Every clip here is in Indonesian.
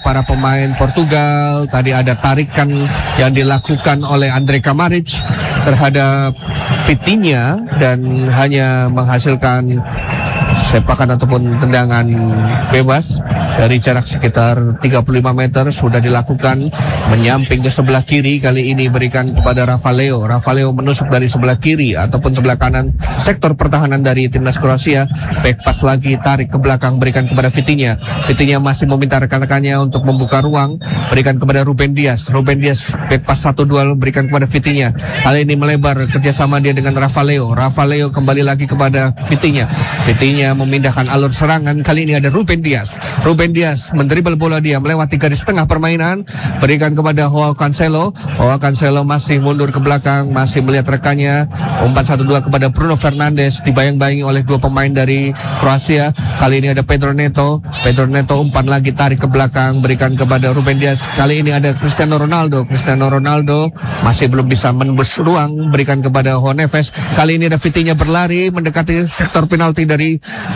para pemain Portugal. Tadi ada tarikan yang dilakukan oleh Andre Kramaric terhadap Vitinha dan hanya menghasilkan sepakan ataupun tendangan bebas dari jarak sekitar 35 meter sudah dilakukan, menyamping ke sebelah kiri. Kali ini berikan kepada Rafael menusuk dari sebelah kiri ataupun sebelah kanan sektor pertahanan dari timnas Kroasia. Back pass lagi, tarik ke belakang, berikan kepada Vitinha masih meminta rekan-rekannya untuk membuka ruang, berikan kepada Ruben Dias back pass 1-2 berikan kepada Vitinha. Kali ini melebar kerjasama dia dengan Rafael kembali lagi kepada Vitinha memindahkan alur serangan. Kali ini ada Ruben Dias mendribel bola, dia melewati garis tengah permainan, berikan kepada Joao Cancelo masih mundur ke belakang, masih melihat rekannya, umpan 1-2 kepada Bruno Fernandes, dibayang-bayangi oleh dua pemain dari Kroasia. Kali ini ada Pedro Neto umpan lagi, tarik ke belakang, berikan kepada Ruben Dias. Kali ini ada Cristiano Ronaldo masih belum bisa menembus ruang, berikan kepada João Neves. Kali ini ada Vitinha berlari mendekati sektor penalti dari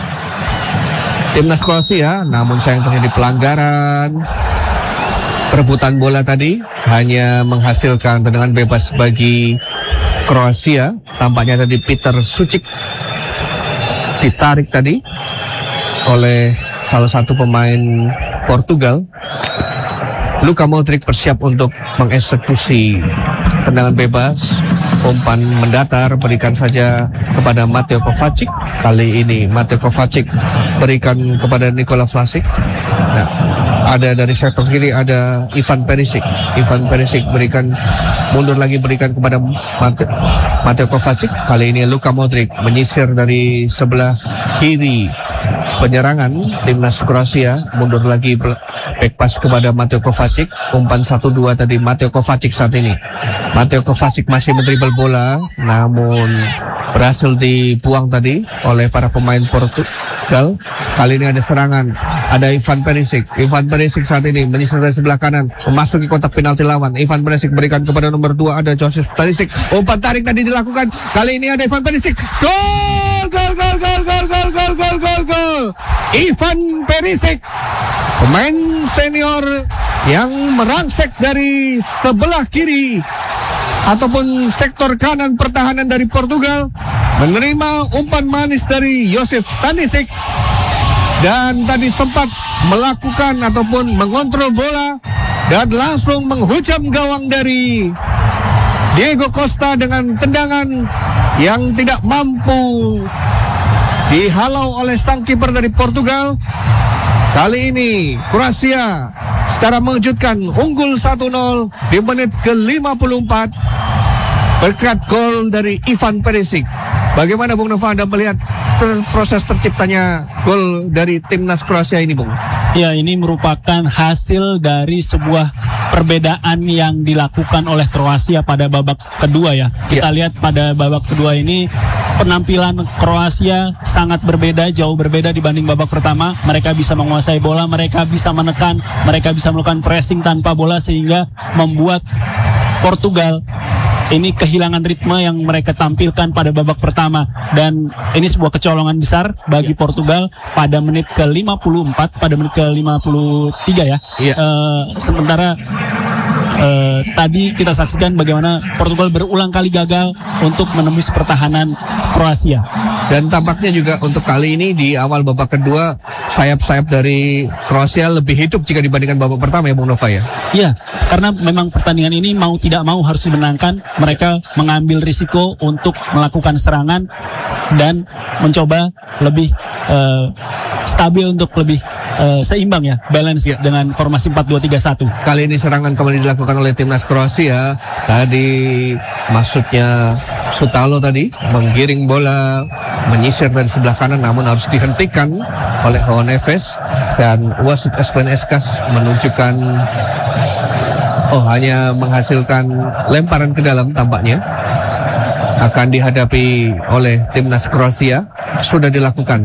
timnas Kroasia, namun sayang terjadi pelanggaran. Perebutan bola tadi hanya menghasilkan tendangan bebas bagi Kroasia. Tampaknya tadi Peter Sucic ditarik tadi oleh salah satu pemain Portugal. Luka Modric bersiap untuk mengeksekusi tendangan bebas. Umpan mendatar, berikan saja kepada Mateo Kovacic. Kali ini Mateo Kovacic berikan kepada Nikola Vlasic. Nah, ada dari sektor kiri ada Ivan Perisic berikan mundur lagi, berikan kepada Mateo Kovacic. Kali ini Luka Modric menyisir dari sebelah kiri penyerangan timnas Kroasia, mundur lagi, back pass kepada Mateo Kovacic. Umpan 1-2 tadi Mateo Kovacic saat ini. Mateo Kovacic masih mendribel bola, namun berhasil dibuang tadi oleh para pemain Portugal. Kali ini ada serangan, ada Ivan Perisic saat ini menyisir dari sebelah kanan, memasuki kotak penalti lawan. Ivan Perisic berikan kepada nomor 2 ada Joseph Stanisic. Umpan tarik tadi dilakukan. Kali ini ada Ivan Perisic. Gol! Ivan Perisic, pemain senior yang merangsek dari sebelah kiri ataupun sektor kanan pertahanan dari Portugal, menerima umpan manis dari Joseph Stanisic dan tadi sempat melakukan ataupun mengontrol bola dan langsung menghujam gawang dari Diego Costa dengan tendangan yang tidak mampu dihalau oleh sang kiper dari Portugal. Kali ini Kroasia secara mengejutkan unggul 1-0 di menit ke-54 berkat gol dari Ivan Perisic. Bagaimana Bung Nova Anda melihat proses terciptanya gol dari timnas Kroasia ini, Bung? Ya, ini merupakan hasil dari sebuah perbedaan yang dilakukan oleh Kroasia pada babak kedua ya. Kita lihat pada babak kedua ini penampilan Kroasia sangat berbeda, jauh berbeda dibanding babak pertama. Mereka bisa menguasai bola, mereka bisa menekan, mereka bisa melakukan pressing tanpa bola sehingga membuat Portugal ini kehilangan ritme yang mereka tampilkan pada babak pertama. Dan ini sebuah kecolongan besar bagi Portugal pada menit ke-54, pada menit ke-53 ya. Sementara tadi kita saksikan bagaimana Portugal berulang kali gagal untuk menembus pertahanan Kroasia. Dan tampaknya juga untuk kali ini di awal babak kedua sayap-sayap dari Kroasia lebih hidup jika dibandingkan babak pertama ya Bung Nova ya. Iya, karena memang pertandingan ini mau tidak mau harus dimenangkan. Mereka mengambil risiko untuk melakukan serangan dan mencoba lebih stabil untuk lebih seimbang ya, balance dengan formasi 4-2-3-1. Kali ini serangan kembali dilakukan oleh timnas Kroasia. Tadi maksudnya Sutalo tadi menggiring bola, menyisir dari sebelah kanan, namun harus dihentikan oleh João Neves dan wasit Espen Eskas menunjukkan hanya menghasilkan lemparan ke dalam tampaknya. Akan dihadapi oleh timnas Kroasia. Sudah dilakukan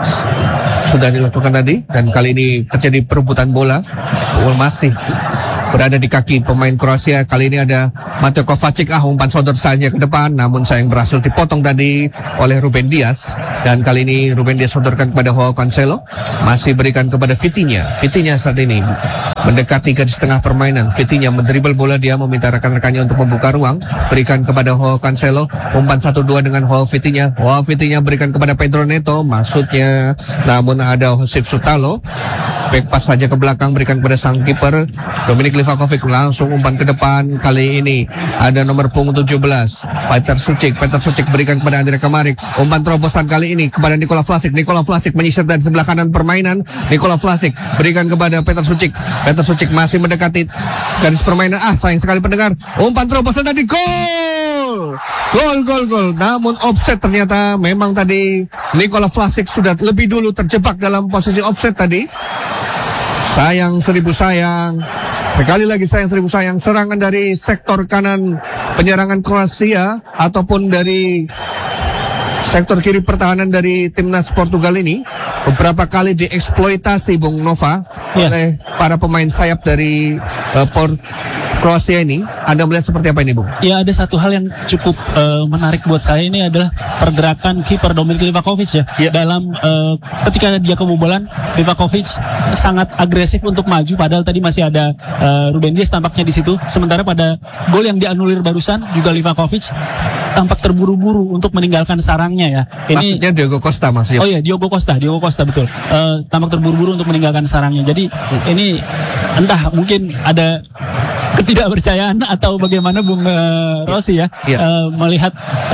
tadi, dan kali ini terjadi perebutan bola. Masih berada di kaki pemain Kroasia. Kali ini ada Mateo Kovacic, umpan sodor saja ke depan, namun sayang berhasil dipotong tadi oleh Ruben Dias. Dan kali ini Ruben Dias sodorkan kepada Joao Cancelo, masih berikan kepada Vitinha. Vitinha saat ini mendekati garis tengah permainan. Vitinha mendribel bola, dia meminta rekan-rekannya untuk membuka ruang, berikan kepada Joao Cancelo, umpan 1-2 dengan Joao Vitinha. Joao Vitinha berikan kepada Pedro Neto, maksudnya, namun ada Josef Sutalo. Back pass saja ke belakang, berikan kepada sang kiper Dominik Livakovic, langsung umpan ke depan. Kali ini ada nomor punggung 17 Petar Sucic berikan kepada Andre Kramaric, umpan terobosan kali ini kepada Nikola Vlasic. Nikola Vlasic menyisir dari sebelah kanan permainan. Nikola Vlasic berikan kepada Petar Sucic masih mendekati garis permainan. Sayang sekali pendengar, umpan terobosan tadi, gol. Namun offset ternyata. Memang tadi Nikola Vlasic sudah lebih dulu terjebak dalam posisi offset tadi. Sayang seribu sayang. Sekali lagi sayang seribu sayang. Serangan dari sektor kanan penyerangan Kroasia ataupun dari sektor kiri pertahanan dari timnas Portugal ini beberapa kali dieksploitasi Bung Nova oleh para pemain sayap dari Kroasia ini. Anda melihat seperti apa ini, Bung? Ya, ada satu hal yang cukup menarik buat saya ini adalah pergerakan kiper Dominik Livakovic ya. Dalam ketika dia kebobolan, Livakovic sangat agresif untuk maju, padahal tadi masih ada Ruben Dias tampaknya di situ. Sementara pada gol yang dianulir barusan juga Livakovic tampak terburu-buru untuk meninggalkan sarangnya ya. Ini maksudnya Diogo Costa maksudnya. Oh iya, Diogo Costa betul. Tampak terburu-buru untuk meninggalkan sarangnya. Jadi ini entah mungkin ada ketidakpercayaan atau bagaimana Bung Rossi ya, melihat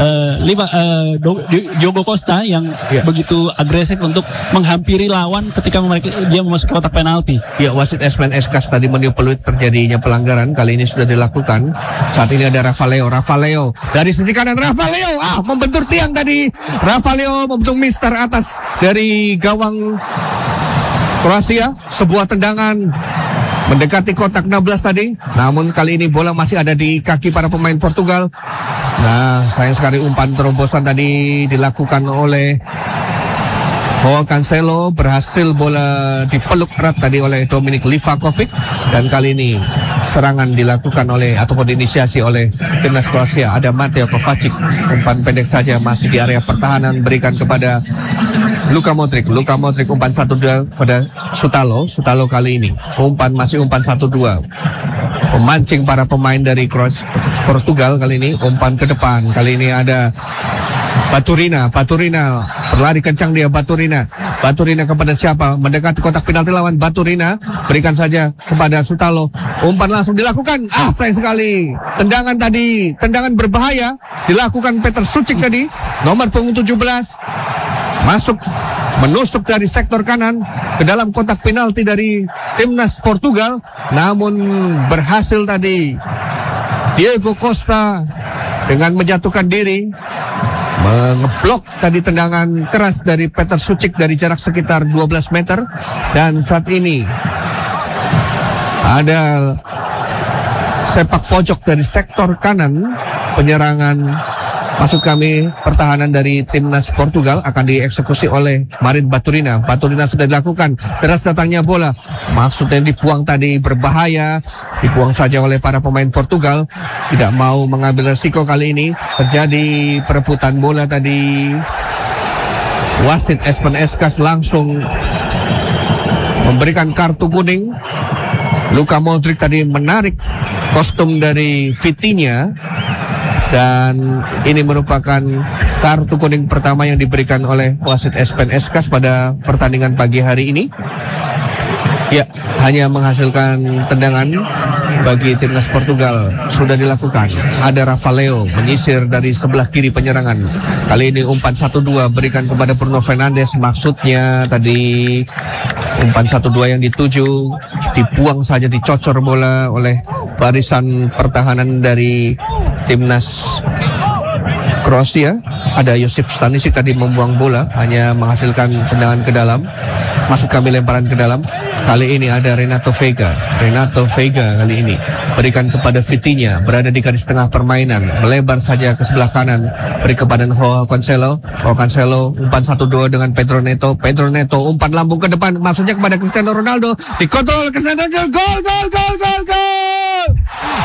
Diogo Costa yang begitu agresif untuk menghampiri lawan ketika dia memasuki kotak penalti. Ya, wasit Espen Eskas tadi meniup peluit terjadinya pelanggaran. Kali ini sudah dilakukan. Saat ini ada Rafaeleo dari sisi kanan. Rafaeleo membentur tiang tadi. Rafaeleo membentuk mister atas dari gawang Kroasia. Sebuah tendangan mendekati kotak 16 tadi. Namun kali ini bola masih ada di kaki para pemain Portugal. Nah, sayang sekali umpan terobosan tadi dilakukan oleh Joao Cancelo. Berhasil bola dipeluk erat tadi oleh Dominik Livakovic. Dan kali ini serangan dilakukan oleh ataupun diinisiasi oleh timnas Kroasia. Ada Mateo Kovacic, umpan pendek saja masih di area pertahanan, berikan kepada Luka Modric umpan 1-2 pada Sutalo kali ini masih umpan 1-2, memancing para pemain dari Portugal. Kali ini umpan ke depan. Kali ini ada Baturina berlari kencang dia. Baturina kepada siapa? Mendekati kotak penalti lawan. Baturina berikan saja kepada Sutalo, umpan langsung dilakukan. Sayang sekali tendangan berbahaya dilakukan Petar Sucic tadi, nomor punggung 17, menusuk dari sektor kanan ke dalam kotak penalti dari timnas Portugal. Namun berhasil tadi Diogo Costa dengan menjatuhkan diri, mengeblok tadi tendangan keras dari Petar Sucic dari jarak sekitar 12 meter. Dan saat ini ada sepak pojok dari sektor kanan penyerangan, maksud kami pertahanan dari timnas Portugal, akan dieksekusi oleh Marin Baturina. Sudah dilakukan, deras datangnya bola, maksudnya dibuang tadi, berbahaya, dibuang saja oleh para pemain Portugal. Tidak mau mengambil resiko. Kali ini terjadi perebutan bola tadi. Wasit Espen Eskas langsung memberikan kartu kuning. Luka Modric tadi menarik kostum dari Vitinha, dan ini merupakan kartu kuning pertama yang diberikan oleh wasit Espen Eskas pada pertandingan pagi hari ini. Ya, hanya menghasilkan tendangan bagi timnas Portugal sudah dilakukan. Ada Rafaeleo menyisir dari sebelah kiri penyerangan. Kali ini umpan 1-2 berikan kepada Bruno Fernandes. Maksudnya tadi umpan 1-2 yang dituju, dibuang saja, dicocor bola oleh barisan pertahanan dari timnas Kroasia. Ada Josip Stanisic tadi membuang bola, hanya menghasilkan tendangan ke dalam, maksud kami lemparan ke dalam. Kali ini ada Renato Veiga kali ini berikan kepada Vitinha, berada di garis tengah permainan, melebar saja ke sebelah kanan, beri kepada Joao Cancelo, umpan 1-2 dengan Pedro Neto, umpan lambung ke depan, maksudnya kepada Cristiano Ronaldo, dikontrol Cristiano Ronaldo, gol.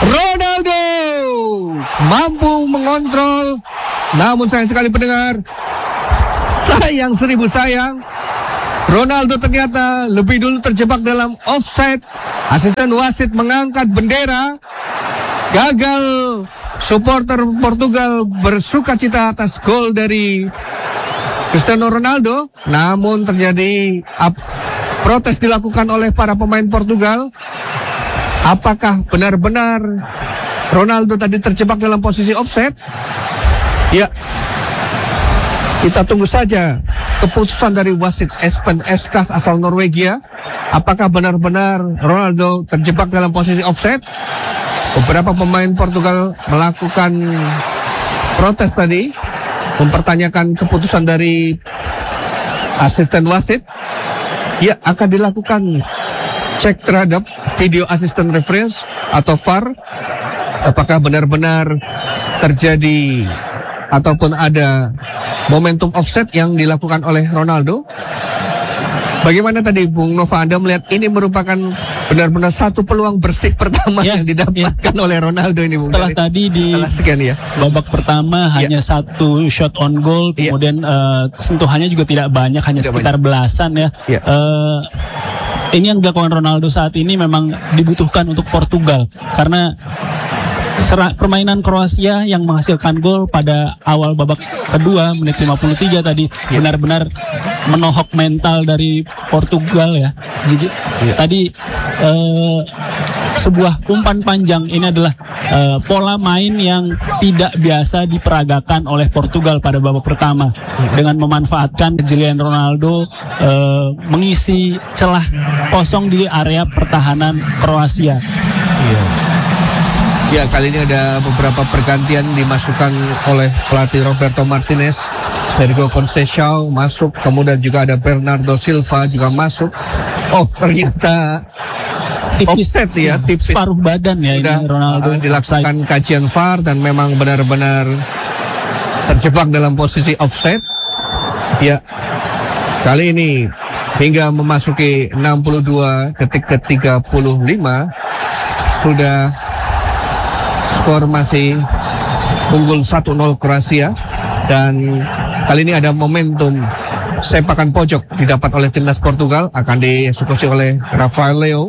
Ronaldo mampu mengontrol, namun sayang sekali pendengar, sayang seribu sayang, Ronaldo ternyata lebih dulu terjebak dalam offside. Asisten wasit mengangkat bendera. Gagal supporter Portugal bersukacita atas gol dari Cristiano Ronaldo. Namun terjadi protes dilakukan oleh para pemain Portugal. Apakah benar-benar Ronaldo tadi terjebak dalam posisi offside? Ya, kita tunggu saja keputusan dari wasit Espen Eskas asal Norwegia. Apakah benar-benar Ronaldo terjebak dalam posisi offside? Beberapa pemain Portugal melakukan protes tadi, mempertanyakan keputusan dari asisten wasit. Ya, akan dilakukan cek terhadap video assistant reference atau VAR. Apakah benar-benar terjadi ataupun ada momentum offset yang dilakukan oleh Ronaldo? Bagaimana tadi Bung Nova, Anda melihat ini merupakan benar-benar satu peluang bersih pertama yang didapatkan oleh Ronaldo ini, Bung? Setelah tadi di sekian ya. Babak pertama hanya satu shot on goal, kemudian sentuhannya juga tidak banyak, hanya sekitar belasan ya. Ini yang dilakukan Ronaldo saat ini memang dibutuhkan untuk Portugal, karena permainan Kroasia yang menghasilkan gol pada awal babak kedua menit 53 tadi benar-benar menohok mental dari Portugal ya. Jadi tadi sebuah umpan panjang ini adalah pola main yang tidak biasa diperagakan oleh Portugal pada babak pertama, dengan memanfaatkan kejelian Ronaldo mengisi celah kosong di area pertahanan Kroasia. Ya, kali ini ada beberapa pergantian dimasukkan oleh pelatih Roberto Martinez. Sergio Conceição masuk, kemudian juga ada Bernardo Silva juga masuk. Oh, ternyata tipis, offset ya, tipis. Separuh badan ya ini Ronaldo. Dilakukan kajian VAR dan memang benar-benar terjebak dalam posisi offset. Ya, kali ini hingga memasuki 62 detik ke 35 sudah skor masih unggul 1-0 Kroasia, dan kali ini ada momentum sepakan pojok didapat oleh timnas Portugal, akan dieksekusi oleh Rafael Leo.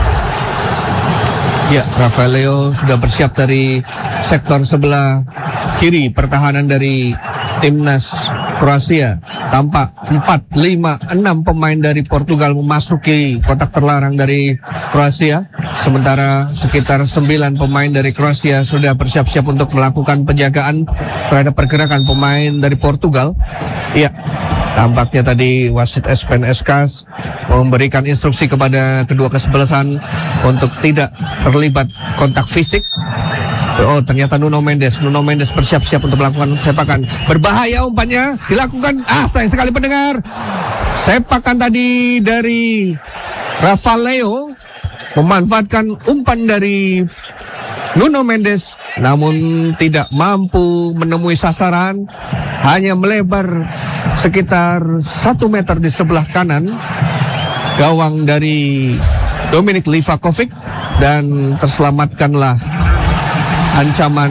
Ya, Rafael Leo sudah bersiap dari sektor sebelah kiri pertahanan dari timnas Kroasia. Tampak 4, 5, 6 pemain dari Portugal memasuki kotak terlarang dari Kroasia. Sementara sekitar 9 pemain dari Kroasia sudah bersiap-siap untuk melakukan penjagaan terhadap pergerakan pemain dari Portugal. Ya, tampaknya tadi wasit Espen Eskas memberikan instruksi kepada kedua kesebelasan untuk tidak terlibat kontak fisik. Oh, ternyata Nuno Mendes bersiap-siap untuk melakukan sepakan. Berbahaya umpannya dilakukan. Sayang sekali pendengar. Sepakan tadi dari Rafael Leo memanfaatkan umpan dari Nuno Mendes, namun tidak mampu menemui sasaran, hanya melebar sekitar 1 meter di sebelah kanan gawang dari Dominik Livakovic, dan terselamatkanlah ancaman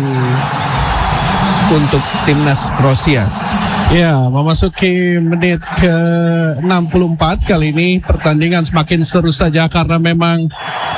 untuk timnas Kroasia. Ya, memasuki menit ke-64 kali ini pertandingan semakin seru saja karena memang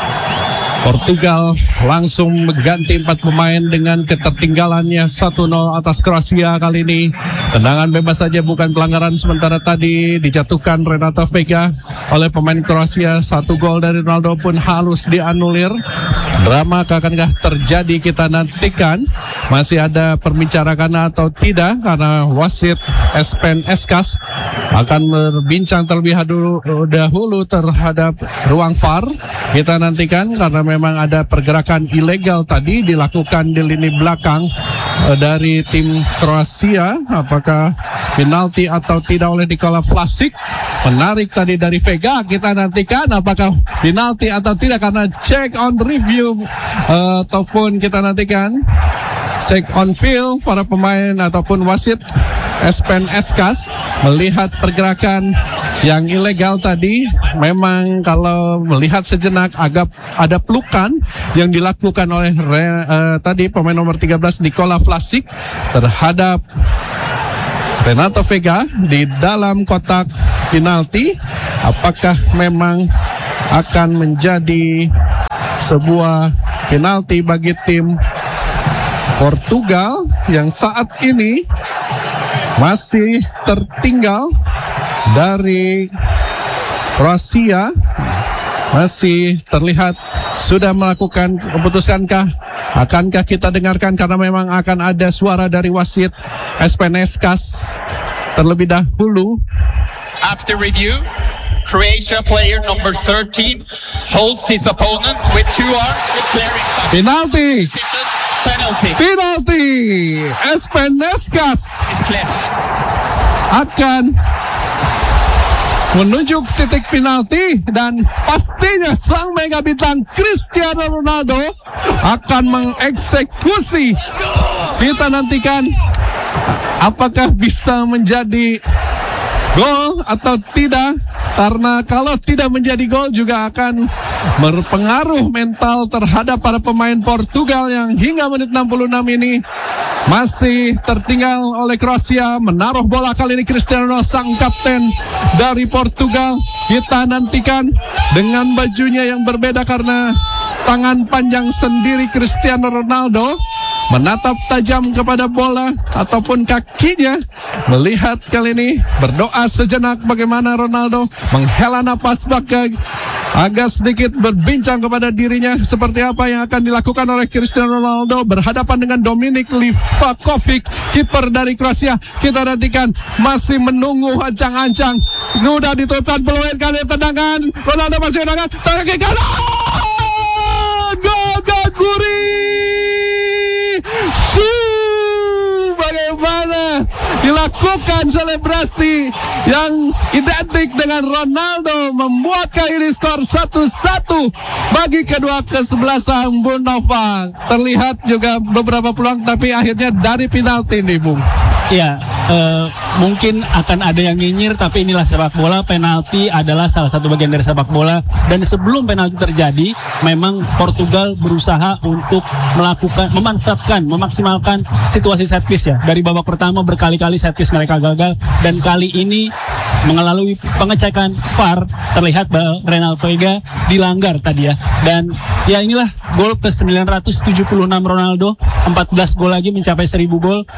Portugal langsung mengganti 4 pemain dengan ketertinggalannya 1-0 atas Kroasia kali ini. Tendangan bebas saja, bukan pelanggaran, sementara tadi dijatuhkan Renato Vega oleh pemain Kroasia. 1 gol dari Ronaldo pun halus dianulir. Drama akankah terjadi, kita nantikan. Masih ada perbincangan atau tidak, karena wasit Espen Eskas akan berbincang terlebih dahulu terhadap ruang VAR. Kita nantikan, karena memang ada pergerakan ilegal tadi dilakukan di lini belakang dari tim Kroasia. Apakah penalti atau tidak oleh Nikola Vlasic? Menarik tadi dari Vega. Kita nantikan apakah penalti atau tidak, karena check on review ataupun kita nantikan check on field para pemain ataupun wasit Espen Eskas melihat pergerakan yang ilegal tadi. Memang kalau melihat sejenak agak ada pelukan yang dilakukan oleh tadi pemain nomor 13 Nikola Vlasic terhadap Renato Vega di dalam kotak penalti. Apakah memang akan menjadi sebuah penalti bagi tim Portugal yang saat ini masih tertinggal dari Kroasia? Masih terlihat sudah melakukan keputusankah? Akankah kita dengarkan karena memang akan ada suara dari wasit Espeneskas terlebih dahulu. After review, Croatia player number 13 holds his opponent with 2 arms, declaring Penalti. penalty. Penalti. Espeneskas Is clear. akan menunjuk titik penalti dan pastinya sang mega bintang Cristiano Ronaldo akan mengeksekusi. Kita nantikan apakah bisa menjadi gol atau tidak, karena kalau tidak menjadi gol juga akan berpengaruh mental terhadap para pemain Portugal yang hingga menit 66 ini masih tertinggal oleh Kroasia. Menaruh bola kali ini Cristiano Ronaldo, sang kapten dari Portugal. Kita nantikan dengan bajunya yang berbeda karena tangan panjang sendiri Cristiano Ronaldo menatap tajam kepada bola ataupun kakinya, melihat kali ini berdoa sejenak bagaimana Ronaldo menghela napas, bahkan agak sedikit berbincang kepada dirinya seperti apa yang akan dilakukan oleh Cristiano Ronaldo berhadapan dengan Dominik Livakovic, kiper dari Kroasia. Kita nantikan, masih menunggu ancang-ancang. Sudah ditutupkan peluang kali tendangan. Ronaldo masih tendangan. Tendangan ke kanan. Gagaguri. Bagaimana dilakukan selebrasi yang identik dengan Ronaldo, membuat kali ini skor 1-1 bagi kedua kesebelasan Bung Nova. Terlihat juga beberapa peluang tapi akhirnya dari penalti nih Bung. Ya, mungkin akan ada yang nyinyir, tapi inilah sepak bola. Penalti adalah salah satu bagian dari sepak bola. Dan sebelum penalti terjadi, memang Portugal berusaha untuk memanfaatkan, memaksimalkan situasi set piece ya. Dari babak pertama berkali-kali set piece mereka gagal, dan kali ini melalui pengecekan VAR terlihat bahwa Renato Vega dilanggar tadi ya. Dan ya inilah gol ke 976 Ronaldo, 14 gol lagi mencapai 1000 gol.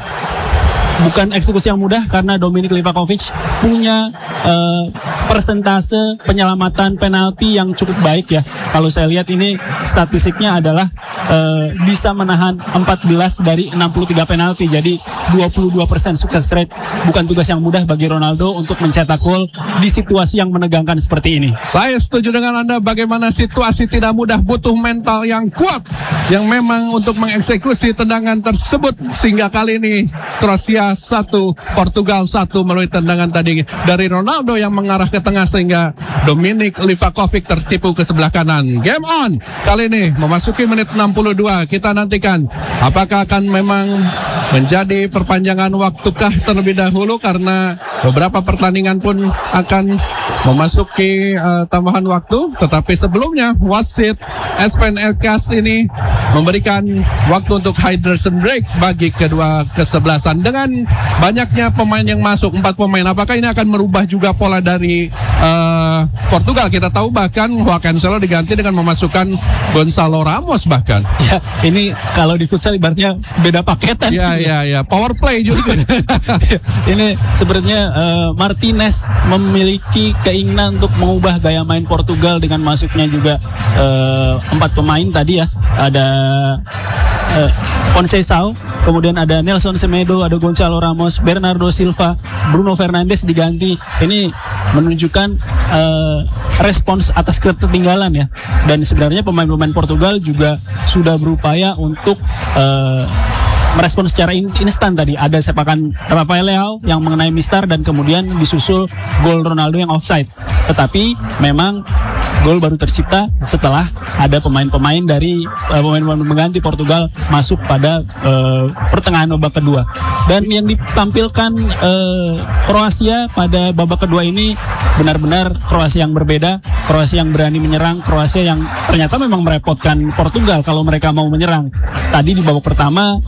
Bukan eksekusi yang mudah karena Dominik Livakovic punya persentase penyelamatan penalti yang cukup baik ya. Kalau saya lihat ini statistiknya adalah bisa menahan 14 dari 63 penalti. Jadi 22% sukses rate. Bukan tugas yang mudah bagi Ronaldo untuk mencetak gol di situasi yang menegangkan seperti ini. Saya setuju dengan Anda, bagaimana situasi tidak mudah, butuh mental yang kuat yang memang untuk mengeksekusi tendangan tersebut. Sehingga kali ini Kroasia 1, Portugal 1 melalui tendangan tadi dari Ronaldo yang mengarah ke tengah sehingga Dominik Livakovic tertipu ke sebelah kanan. Game on kali ini memasuki menit 62. Kita nantikan apakah akan memang menjadi perpanjangan waktukah terlebih dahulu, karena beberapa pertandingan pun akan memasuki tambahan waktu. Tetapi sebelumnya wasit Espeneskas ini memberikan waktu untuk hydration break bagi kedua kesebelasan. Dengan banyaknya pemain yang masuk, 4 pemain, apakah ini akan merubah juga pola dari Portugal? Kita tahu bahkan Joao Cancelo diganti dengan memasukkan Gonzalo Ramos bahkan. Ya, ini kalau di futsal ibaratnya beda paketan. Ya, power play juga. Ini sebenarnya Martinez memiliki keinginan untuk mengubah gaya main Portugal dengan masuknya juga 4 pemain tadi ya. Ada Conceição, kemudian ada Nelson Semedo, ada Gonzalo Ramos, Bernardo Silva, Bruno Fernandes diganti. Ini menunjukkan respons atas ketertinggalan ya. Dan sebenarnya pemain-pemain Portugal juga sudah berupaya untuk merespon secara instan tadi. Ada sepakan Rafael Leao yang mengenai mistar dan kemudian disusul gol Ronaldo yang offside. Tetapi memang Gol baru tercipta setelah ada pemain-pemain dari pemain-pemain mengganti Portugal masuk pada pertengahan babak kedua. Dan yang ditampilkan Kroasia pada babak kedua ini benar-benar Kroasia yang berbeda, Kroasia yang berani menyerang, Kroasia yang ternyata memang merepotkan Portugal kalau mereka mau menyerang. Tadi di babak pertama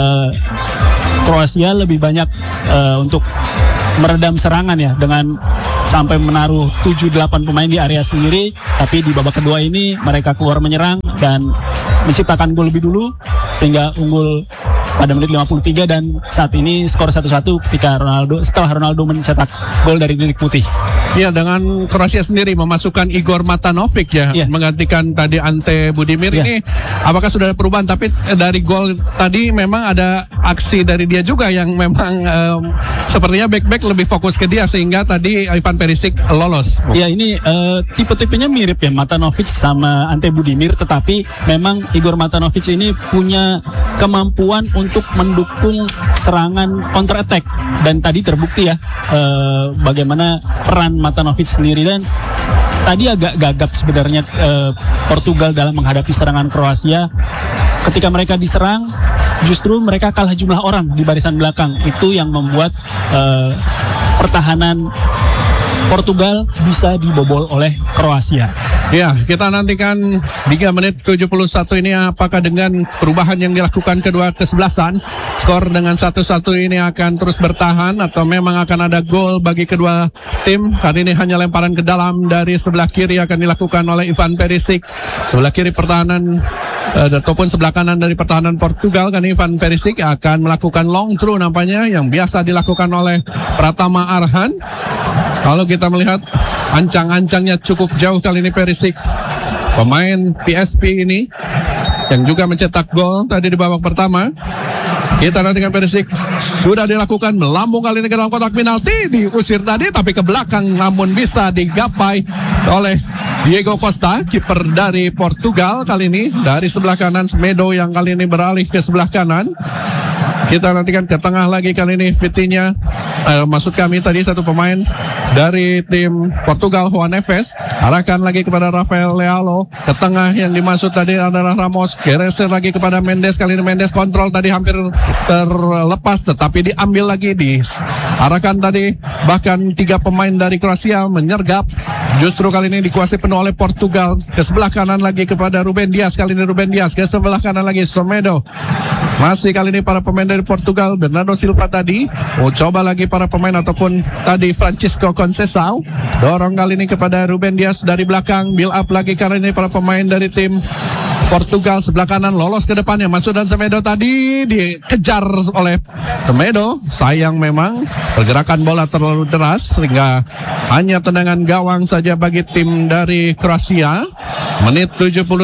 Kroasia lebih banyak untuk meredam serangan ya, dengan sampai menaruh 7-8 pemain di area sendiri. Tapi di babak kedua ini mereka keluar menyerang dan menciptakan gol lebih dulu sehingga unggul pada menit 53, dan saat ini skor 1-1 ketika setelah Ronaldo mencetak gol dari bilik putih. Ya, dengan Kroasia sendiri memasukkan Igor Matanovic ya, menggantikan tadi Ante Budimir. Ini apakah sudah ada perubahan? Tapi dari gol tadi memang ada aksi dari dia juga yang memang sepertinya back lebih fokus ke dia sehingga tadi Ivan Perisic lolos. Ya, ini tipe-tipenya mirip ya, Matanovic sama Ante Budimir, tetapi memang Igor Matanovic ini punya kemampuan untuk mendukung serangan counter attack, dan tadi terbukti ya bagaimana peran Matanovic sendiri. Dan tadi agak gagap sebenarnya Portugal dalam menghadapi serangan Kroasia. Ketika mereka diserang, justru mereka kalah jumlah orang di barisan belakang. Itu yang membuat pertahanan Portugal bisa dibobol oleh Kroasia. Ya, kita nantikan 3 menit 71 ini apakah dengan perubahan yang dilakukan kedua kesebelasan, skor dengan 1-1 ini akan terus bertahan atau memang akan ada gol bagi kedua tim. Kali ini hanya lemparan ke dalam dari sebelah kiri akan dilakukan oleh Ivan Perisic. Sebelah kiri pertahanan ataupun sebelah kanan dari pertahanan Portugal, kan Ivan Perisic akan melakukan long throw nampaknya yang biasa dilakukan oleh Pratama Arhan. Kalau kita melihat ancang-ancangnya cukup jauh kali ini Perisic, pemain PSP ini yang juga mencetak gol tadi di babak pertama. Kita nantikan Perisic sudah dilakukan melambung kali ini ke dalam kotak penalti, diusir tadi tapi ke belakang namun bisa digapai oleh Diego Costa, kiper dari Portugal kali ini. Dari sebelah kanan Semedo yang kali ini beralih ke sebelah kanan. Kita nantikan ke tengah lagi kali ini Vitinha, maksud kami tadi satu pemain dari tim Portugal, Juan Neves, arahkan lagi kepada Rafael Leao. Ke tengah yang dimaksud tadi adalah Ramos, geser lagi kepada Mendes. Kali ini Mendes kontrol tadi hampir terlepas tetapi diambil lagi, diarahkan tadi. Bahkan 3 pemain dari Kroasia menyergap. Justru kali ini dikuasai penuh oleh Portugal. Ke sebelah kanan lagi kepada Ruben Dias. Kali ini Ruben Dias ke sebelah kanan lagi Semedo. Masih kali ini para pemain dari Portugal, Bernardo Silva tadi. Coba lagi para pemain ataupun tadi Francisco Conceição. Dorong kali ini kepada Ruben Dias dari belakang. Build up lagi kali ini para pemain dari tim Portugal sebelah kanan lolos ke depannya. Masuk dan Semedo tadi dikejar oleh Semedo. Sayang memang pergerakan bola terlalu deras sehingga hanya tendangan gawang saja bagi tim dari Kroasia. Menit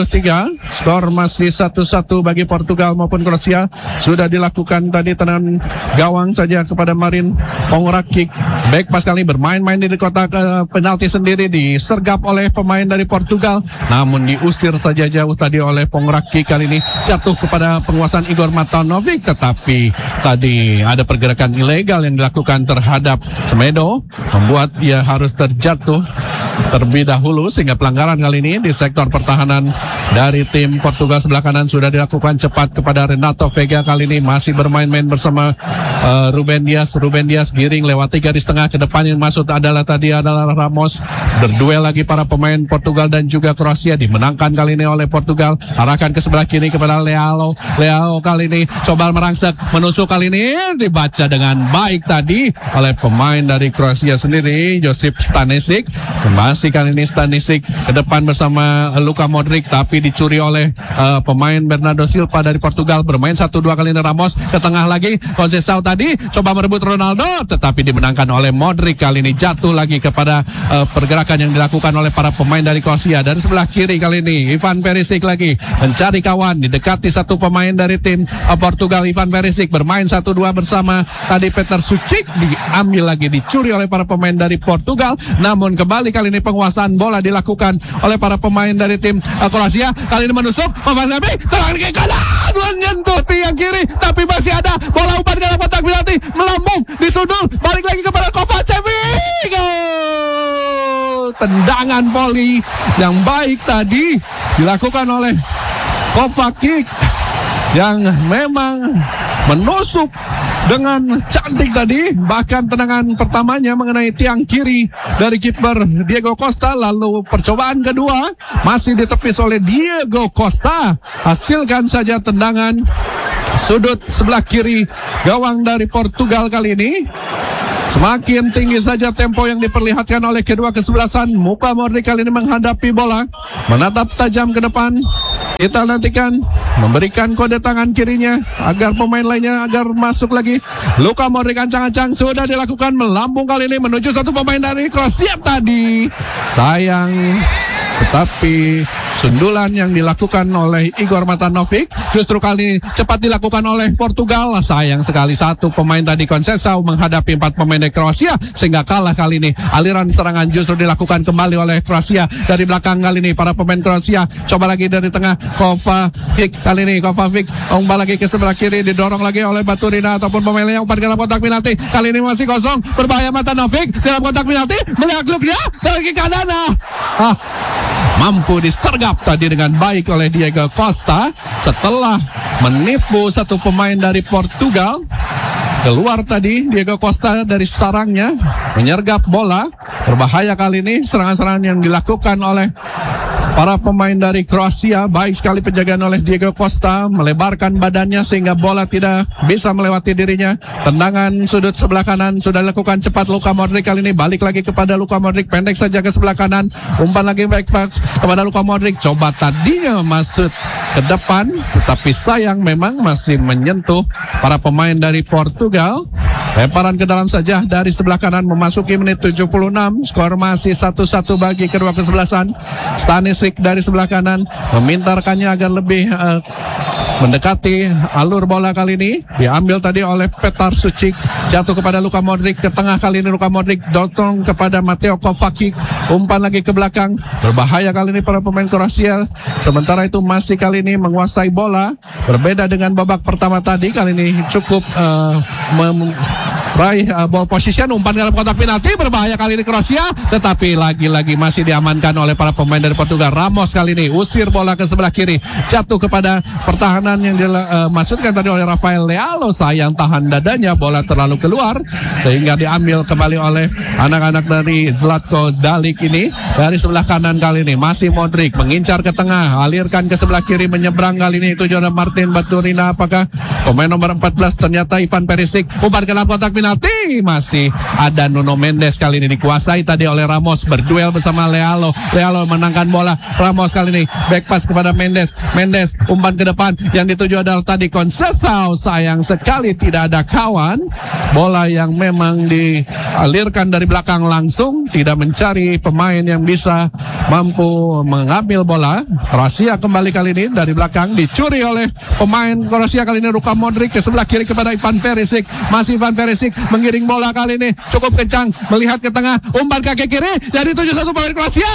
73, skor masih 1-1 bagi Portugal maupun Kroasia. Sudah dilakukan tadi tendangan gawang saja kepada Marin Pongracic. Back pas kali bermain-main di kotak penalti sendiri, disergap oleh pemain dari Portugal. Namun diusir saja jauh tadi oleh Pongracic. Kali ini jatuh kepada penguasaan Igor Matanovic. Tetapi tadi ada pergerakan ilegal yang dilakukan terhadap Semedo, membuat dia harus terjatuh terlebih dahulu sehingga pelanggaran kali ini di sektor pertahanan dari tim Portugal sebelah kanan sudah dilakukan cepat kepada Renato Vega. Kali ini masih bermain-main bersama Ruben Dias. Ruben Dias giring lewat 3 di setengah, ke depan yang masuk adalah Ramos. Berduel lagi para pemain Portugal dan juga Kroasia, dimenangkan kali ini oleh Portugal. Arahkan ke sebelah kiri kepada Leao. Leao kali ini coba merangsek menusuk, kali ini dibaca dengan baik tadi oleh pemain dari Kroasia sendiri, Josip Stanisic. Masih kali ini Stanisic ke depan bersama Luka Modric, tapi dicuri oleh pemain Bernardo Silva dari Portugal. Bermain 1-2 kali ini Ramos ke tengah lagi. Conceição tadi coba merebut Ronaldo tetapi dimenangkan oleh Modric. Kali ini jatuh lagi kepada pergerakan yang dilakukan oleh para pemain dari Kroasia. Dari sebelah kiri kali ini Ivan Perisic lagi mencari kawan, didekati satu pemain dari tim Portugal. Ivan Perisic bermain 1-2 bersama tadi Petar Sucic, diambil lagi, dicuri oleh para pemain dari Portugal. Namun kembali kali ini penguasaan bola dilakukan oleh para pemain dari tim Kroasia. Kali ini menusuk, Kovacevic terang ke kanan, menyentuh tiang kiri, tapi masih ada bola umpan dalam kotak penalti, melambung, disundul, balik lagi kepada Kovacevic. Gol! tendangan volley yang baik tadi dilakukan oleh Kovacic yang memang menusuk dengan cantik tadi. Bahkan tendangan pertamanya mengenai tiang kiri dari kiper Diego Costa. Lalu percobaan kedua masih ditepis oleh Diego Costa. Hasilkan saja tendangan sudut sebelah kiri gawang dari Portugal kali ini. Semakin tinggi saja tempo yang diperlihatkan oleh kedua kesebelasan. Luka Modric kali ini menghadapi bola, menatap tajam ke depan. Kita nantikan memberikan kode tangan kirinya agar pemain lainnya agar masuk lagi. Luka Modric ancang-ancang sudah dilakukan, melambung kali ini menuju satu pemain dari Kroasia tadi. Sayang, tetapi sundulan yang dilakukan oleh Igor Matanovic justru kali ini cepat dilakukan oleh Portugal. Sayang sekali satu pemain tadi Conceição menghadapi 4 pemain dari Kroasia sehingga kalah kali ini. Aliran serangan justru dilakukan kembali oleh Kroasia dari belakang kali ini. Para pemain Kroasia coba lagi dari tengah. Kovacic kali ini, Kovacic umpan lagi ke sebelah kiri, didorong lagi oleh Baturina ataupun pemain yang umpan dalam kotak penalti. Kali ini masih kosong, berbahaya Matanovic dalam kotak penalti, melihat klubnya dari kanan. Mampu disergap tadi dengan baik oleh Diego Costa setelah menipu satu pemain dari Portugal. Keluar tadi Diego Costa dari sarangnya, menyergap bola. Berbahaya kali ini serangan-serangan yang dilakukan oleh para pemain dari Kroasia. Baik sekali penjagaan oleh Diego Costa, melebarkan badannya sehingga bola tidak bisa melewati dirinya. Tendangan sudut sebelah kanan sudah dilakukan cepat Luka Modric kali ini. Balik lagi kepada Luka Modric, pendek saja ke sebelah kanan. Umpan lagi back pass kepada Luka Modric. Coba tadinya masuk ke depan, tetapi sayang memang masih menyentuh para pemain dari Portugal. Lemparan ke dalam saja dari sebelah kanan memasuki menit 76. Skor masih 1-1 bagi kedua kesebelasan. Stanisic dari sebelah kanan meminta rekannya agar lebih mendekati alur bola kali ini. Diambil tadi oleh Petar Sucic, jatuh kepada Luka Modric. Ke tengah kali ini Luka Modric dorong kepada Mateo Kovacic. Umpan lagi ke belakang. Berbahaya kali ini para pemain Kroasia. Sementara itu masih kali ini menguasai bola. Berbeda dengan babak pertama tadi. Kali ini cukup raih ball position, umpan dalam kotak penalti. Berbahaya kali ini Kroasia, tetapi lagi-lagi masih diamankan oleh para pemain dari Portugal. Ramos kali ini usir bola ke sebelah kiri, jatuh kepada pertahanan yang dimaksudkan tadi oleh Rafael Leao. Sayang tahan dadanya, bola terlalu keluar sehingga diambil kembali oleh anak-anak dari Zlatko Dalic ini. Dari sebelah kanan kali ini masih Modric mengincar ke tengah, alirkan ke sebelah kiri, menyeberang kali ini tujuan Martin Baturina. Apakah pemain nomor 14 ternyata Ivan Perisic? Umpan ke dalam kotak penalti. Masih ada Nuno Mendes kali ini dikuasai tadi oleh Ramos, berduel bersama Leao. Leao menangkan bola. Ramos kali ini back pass kepada Mendes. Mendes umpan ke depan yang dituju adalah tadi Conceição. Sayang sekali tidak ada kawan. Bola yang memang dialirkan dari belakang langsung, tidak mencari pemain yang bisa mampu mengambil bola. Kroasia kembali kali ini dari belakang, dicuri oleh pemain Kroasia kali ini Luka Modric ke sebelah kiri kepada Ivan Perisic. Masih Ivan Perisic mengiring bola kali ini cukup kencang, melihat ke tengah, umpan kaki kiri dari 71 pemain Kroasia.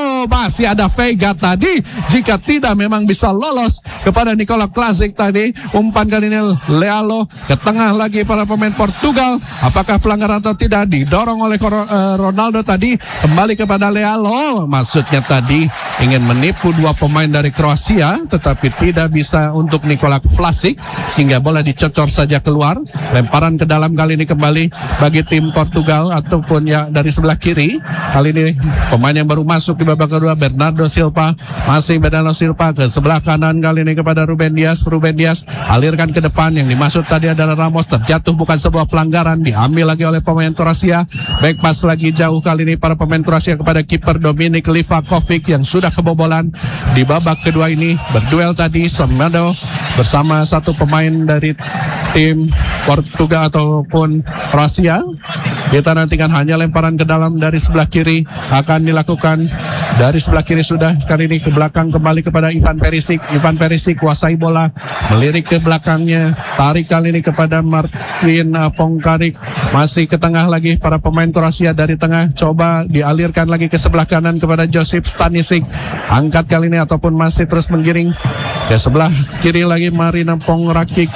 Masih ada Vega tadi, jika tidak memang bisa lolos kepada Nikola Klasic tadi. Umpan kali ini Leao ke tengah lagi para pemain Portugal. Apakah pelanggaran atau tidak? Didorong oleh Ronaldo tadi, kembali kepada Leao. Maksudnya tadi ingin menipu dua pemain dari Kroasia, tetapi tidak bisa untuk Nikola Klasic sehingga bola dicocor saja keluar. Lemparan ke dalam kali ini kembali bagi tim Portugal ataupun ya dari sebelah kiri. Kali ini pemain yang baru masuk di babak kedua, Bernardo Silva. Masih Bernardo Silva ke sebelah kanan kali ini kepada Ruben Dias. Ruben Dias alirkan ke depan, yang dimaksud tadi adalah Ramos. Terjatuh, bukan sebuah pelanggaran, diambil lagi oleh pemain Kroasia. Back pass lagi jauh kali ini para pemain Kroasia kepada kiper Dominik Livakovic yang sudah kebobolan di babak kedua ini. Berduel tadi Semedo bersama satu pemain dari tim Portugal ataupun Kroasia. Kita nantikan hanya lemparan ke dalam dari sebelah kiri akan dilakukan. Dari sebelah kiri sudah, kali ini ke belakang kembali kepada Ivan Perisic. Ivan Perisic kuasai bola, melirik ke belakangnya, tarik kali ini kepada Martin Pongkarik. Masih ke tengah lagi para pemain Kroasia dari tengah, coba dialirkan lagi ke sebelah kanan kepada Josip Stanisic. Angkat kali ini ataupun masih terus menggiring ke sebelah kiri lagi Marina Pongkarik.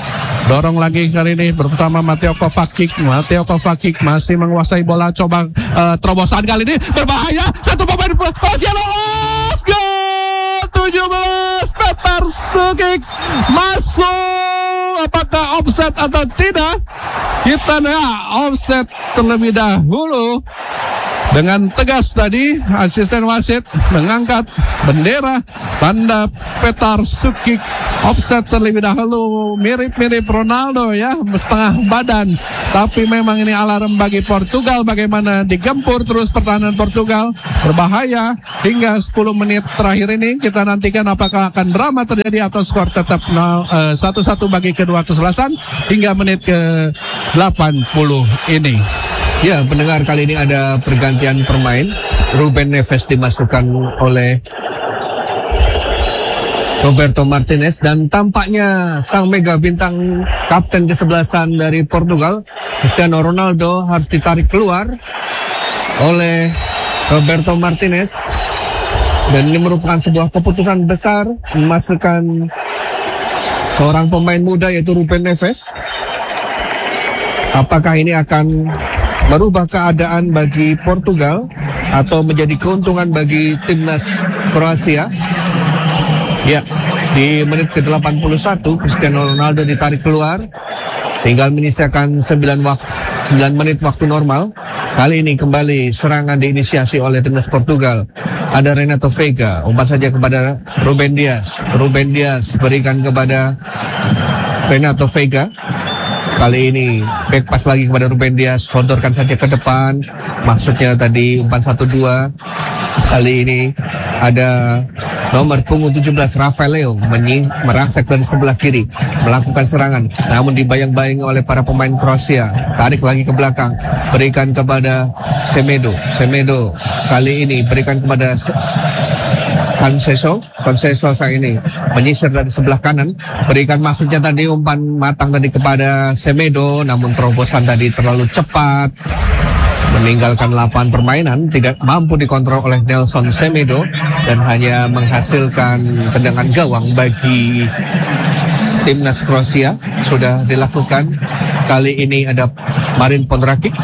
Dorong lagi kali ini bersama Mateo Kovacic. Mateo Kovacic masih menguasai bola. Coba terobosan kali ini berbahaya. Satu pemain Kroasia lolos. Gol 17. Petar Sukic masuk. Apakah offset atau tidak? Kita offset terlebih dahulu. Dengan tegas tadi asisten wasit mengangkat bendera tanda Petar Sukic offset terlebih dahulu. Mirip-mirip Ronaldo ya, setengah badan. Tapi memang ini alarm bagi Portugal. Bagaimana digempur terus pertahanan Portugal. Berbahaya hingga 10 menit terakhir ini. Kita nantikan apakah akan drama terjadi atau skor tetap 1-1 bagi kedua kesebelasan hingga menit ke 80 ini. Ya, pendengar, kali ini ada pergantian pemain. Ruben Neves dimasukkan oleh Roberto Martinez dan tampaknya sang mega bintang kapten kesebelasan dari Portugal, Cristiano Ronaldo, harus ditarik keluar oleh Roberto Martinez. Dan ini merupakan sebuah keputusan besar memasukkan seorang pemain muda yaitu Ruben Neves. Apakah ini akan merubah keadaan bagi Portugal atau menjadi keuntungan bagi timnas Kroasia? Ya, di menit ke-81 Cristiano Ronaldo ditarik keluar. Tinggal menyisakan 9 menit waktu normal. Kali ini kembali serangan diinisiasi oleh timnas Portugal. Ada Renato Veiga, umpan saja kepada Ruben Dias. Ruben Dias berikan kepada Renato Veiga. Kali ini back pass lagi kepada Ruben Dias, sodorkan saja ke depan. Maksudnya tadi umpan 1-2. Kali ini ada nomor punggung 17 Rafael Leo merangsek dari sebelah kiri, melakukan serangan, namun dibayang-bayangi oleh para pemain Kroasia. Tarik lagi ke belakang, berikan kepada Semedo. Semedo kali ini berikan kepada Conceição sang ini menyisir dari sebelah kanan, berikan maksudnya tadi umpan matang tadi kepada Semedo, namun terobosan tadi terlalu cepat, meninggalkan lapangan permainan, tidak mampu dikontrol oleh Nelson Semedo dan hanya menghasilkan tendangan gawang bagi timnas Kroasia. Sudah dilakukan. Kali ini ada Marin Pongracic.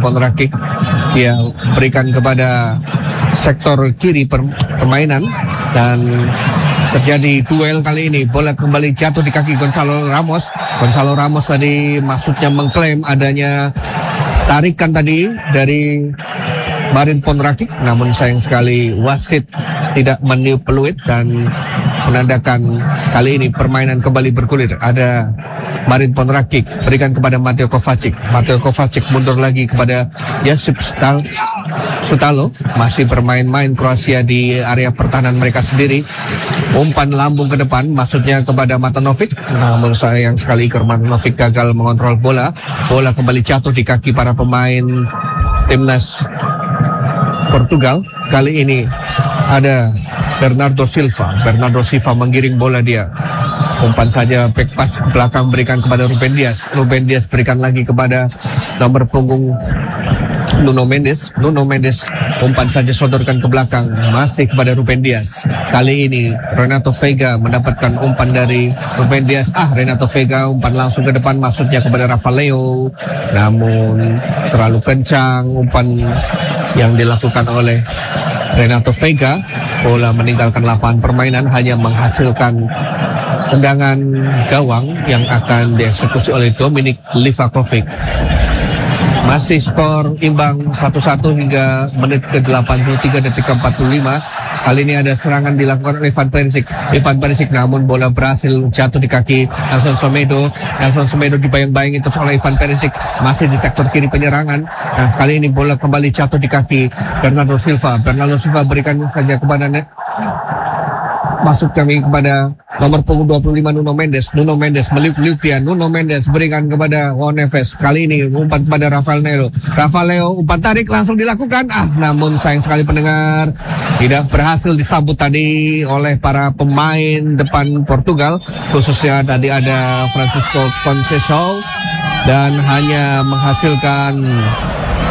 Dia berikan kepada sektor kiri permainan dan terjadi duel kali ini. Bola kembali jatuh di kaki Gonzalo Ramos. Gonzalo Ramos tadi maksudnya mengklaim adanya tarikan tadi dari Marin Pongracic, namun sayang sekali wasit tidak meniup peluit dan menandakan kali ini permainan kembali bergulir. Ada Marin Pongracic berikan kepada Mateo Kovacic. Mateo Kovacic mundur lagi kepada Josip Sutalo. Masih bermain-main Kroasia di area pertahanan mereka sendiri. Umpan lambung ke depan, maksudnya kepada Matanovic. Namun sayang sekali Matanovic gagal mengontrol bola. Bola kembali jatuh di kaki para pemain timnas Portugal. Kali ini ada Bernardo Silva menggiring bola dia. Umpan saja back pass ke belakang berikan kepada Ruben Dias. Ruben Dias berikan lagi kepada nomor punggung Nuno Mendes umpan saja sodorkan ke belakang, masih kepada Ruben Dias. Kali ini Renato Veiga mendapatkan umpan dari Ruben Dias. Renato Veiga umpan langsung ke depan, maksudnya kepada Rafael Leo, namun terlalu kencang umpan yang dilakukan oleh Renato Veiga. Bola meninggalkan lapangan permainan, hanya menghasilkan tendangan gawang yang akan dieksekusi oleh Dominik Livakovic. Masih skor imbang 1-1 hingga menit ke-83 detik ke-45. Kali ini ada serangan dilakukan oleh Ivan Perisic, namun bola berhasil jatuh di kaki Nelson Semedo dibayang-bayangi terus oleh Ivan Perisic, masih di sektor kiri penyerangan. Nah, kali ini bola kembali jatuh di kaki Bernardo Silva berikan saja kepada masuk kami kepada nomor punggung 25 Nuno Mendes meliuk-liuk dia. Nuno Mendes berikan kepada Neves. Kali ini umpan kepada Rafael Leo umpan tarik langsung dilakukan. Namun sayang sekali pendengar, tidak berhasil disambut tadi oleh para pemain depan Portugal, khususnya tadi ada Francisco Conceição, dan hanya menghasilkan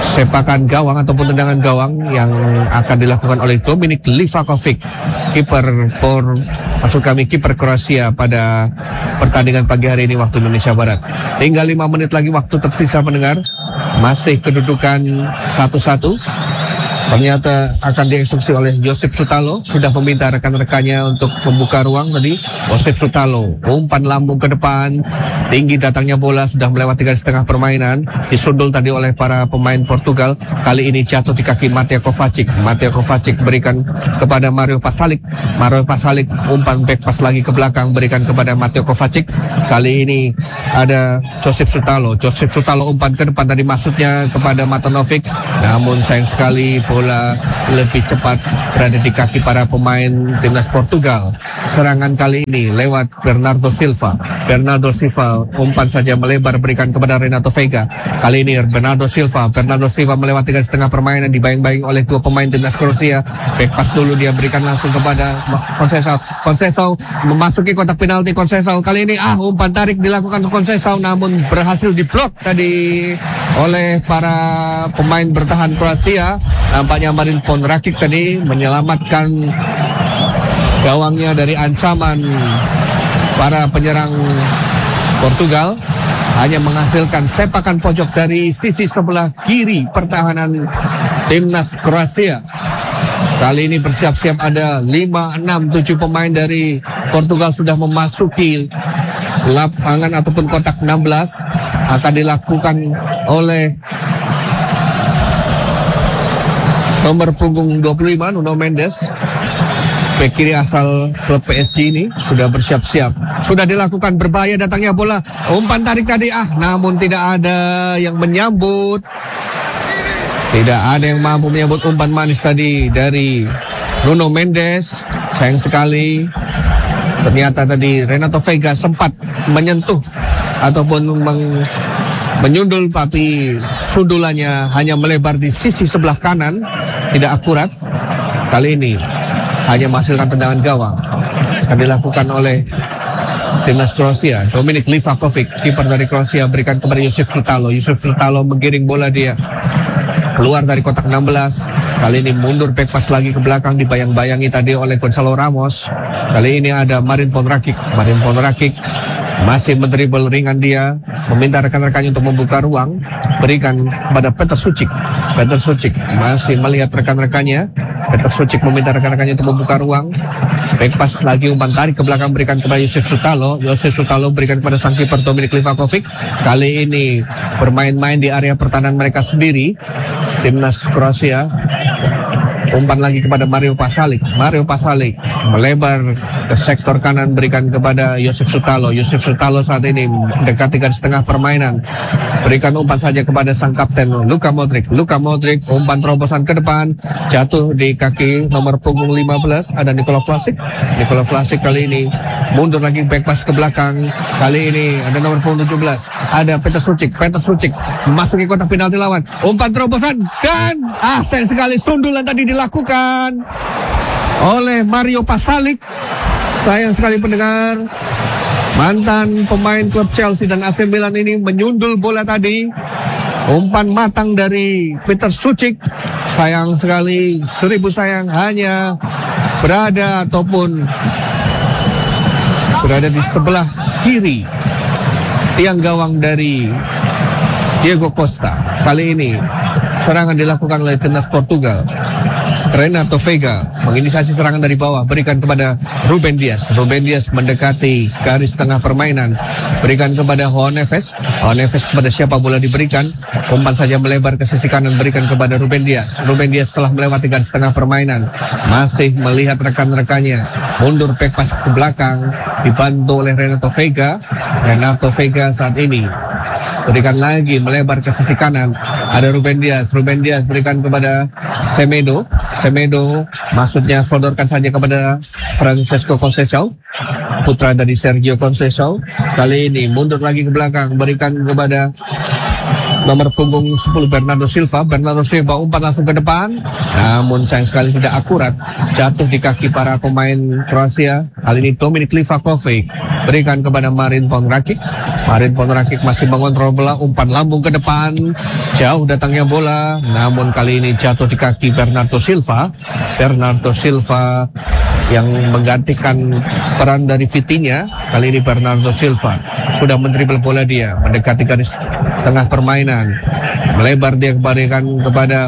sepakan gawang ataupun tendangan gawang yang akan dilakukan oleh Dominik Livakovic, kiper kiper Kroasia pada pertandingan pagi hari ini waktu Indonesia Barat. Tinggal 5 menit lagi waktu tersisa pendengar. Masih kedudukan 1-1. Ternyata akan dieksekusi oleh Joseph Sutalo. Sudah meminta rekan-rekannya untuk membuka ruang tadi. Joseph Sutalo, umpan lambung ke depan. Tinggi datangnya bola, sudah melewati garis tengah permainan. Disundul tadi oleh para pemain Portugal. Kali ini jatuh di kaki Mateo Kovacic. Mateo Kovacic berikan kepada Mario Pasalic. Mario Pasalic umpan back pass lagi ke belakang, berikan kepada Mateo Kovacic. Kali ini ada Joseph Sutalo. Joseph Sutalo umpan ke depan tadi, maksudnya kepada Matanovic. Namun sayang sekali bola lebih cepat berada di kaki para pemain timnas Portugal. Serangan kali ini lewat Bernardo Silva. Bernardo Silva umpan saja melebar, berikan kepada Renato Veiga. Kali ini Bernardo Silva melewati garis tengah permainan, dibayang-bayang oleh dua pemain timnas Kroasia. Back pass dulu dia berikan langsung kepada Conceição memasuki kotak penalti. Conceição kali ini umpan tarik dilakukan Conceição, namun berhasil diblok tadi oleh para pemain bertahan Kroasia. Nampaknya Marin Ponrakic tadi menyelamatkan gawangnya dari ancaman para penyerang Portugal. Hanya menghasilkan sepakan pojok dari sisi sebelah kiri pertahanan timnas Kroasia. Kali ini bersiap-siap ada 5, 6, 7 pemain dari Portugal sudah memasuki lapangan ataupun kotak 16. Akan dilakukan oleh nomor punggung 25 Nuno Mendes. Bek kiri asal klub PSG ini sudah bersiap-siap. Sudah dilakukan, berbahaya datangnya bola. Umpan tarik tadi namun tidak ada yang menyambut. Tidak ada yang mampu menyambut umpan manis tadi dari Nuno Mendes. Sayang sekali. Ternyata tadi Renato Veiga sempat menyentuh ataupun menyundul, tapi sundulannya hanya melebar di sisi sebelah kanan, tidak akurat. Kali ini hanya menghasilkan tendangan gawang. Akan dilakukan oleh timnas Kroasia. Dominik Livakovic, kiper dari Kroasia, berikan kepada Joseph Sutalo. Joseph Sutalo menggiring bola dia keluar dari kotak 16. Kali ini mundur back pass lagi ke belakang, dibayang-bayangi tadi oleh Gonzalo Ramos. Kali ini ada Marin Ponrakic. Marin Ponrakic masih mendribble ringan dia, meminta rekan-rekannya untuk membuka ruang, berikan kepada Petar Sucic. Petar Sucic masih melihat rekan-rekannya. Petar Sucic meminta rekan-rekannya untuk membuka ruang. Back pass lagi, umpan tarik ke belakang, berikan kepada Joseph Sutalo. Joseph Sutalo berikan kepada sang kiper Dominik Livakovic. Kali ini bermain-main di area pertahanan mereka sendiri, timnas Kroasia. Umpan lagi kepada Mario Pasalic. Mario Pasalic melebar ke sektor kanan, berikan kepada Joseph Sutalo. Joseph Sutalo saat ini mendekati garis tengah permainan. Berikan umpan saja kepada sang kapten Luka Modric. Luka Modric umpan terobosan ke depan, jatuh di kaki nomor punggung 15 ada Nikola Vlasic. Nikola Vlasic kali ini mundur lagi, back pass ke belakang. Kali ini ada nomor punggung 17 ada Petar Sucic. Petar Sucic memasuki kotak penalti lawan. Umpan terobosan dan sayang sekali sundulan tadi dilakukan oleh Mario Pasalic. Sayang sekali pendengar, mantan pemain klub Chelsea dan AC Milan ini menyundul bola tadi. Umpan matang dari Petar Sucic. Sayang sekali, 1000 sayang, hanya berada di sebelah kiri tiang gawang dari Diego Costa. Kali ini serangan dilakukan oleh timnas Portugal. Renato Veiga menginisiasi serangan dari bawah, berikan kepada Ruben Dias. Ruben Dias mendekati garis tengah permainan, berikan kepada João Neves. João Neves kepada siapa bola diberikan, umpan saja melebar ke sisi kanan, berikan kepada Ruben Dias. Ruben Dias telah melewati garis tengah permainan, masih melihat rekan-rekannya, mundur back pass ke belakang, dibantu oleh Renato Veiga. Renato Veiga saat ini berikan lagi, melebar ke sisi kanan, ada Ruben Dias. Ruben Dias berikan kepada Semedo. Semedo maksudnya sodorkan saja kepada Francesco Conceição, putra dari Sergio Conceição. Kali ini mundur lagi ke belakang, berikan kepada Nomor punggung 10 Bernardo Silva umpan langsung ke depan, namun sayang sekali tidak akurat, jatuh di kaki para pemain Kroasia. Kali ini Dominik Livakovic berikan kepada Marin Pongrakic masih mengontrol bola, umpan lambung ke depan, jauh datangnya bola, namun kali ini jatuh di kaki Bernardo Silva yang menggantikan peran dari Vitinha. Kali ini Bernardo Silva sudah mendribel bola, dia mendekati garis tengah permainan, melebar dia kepada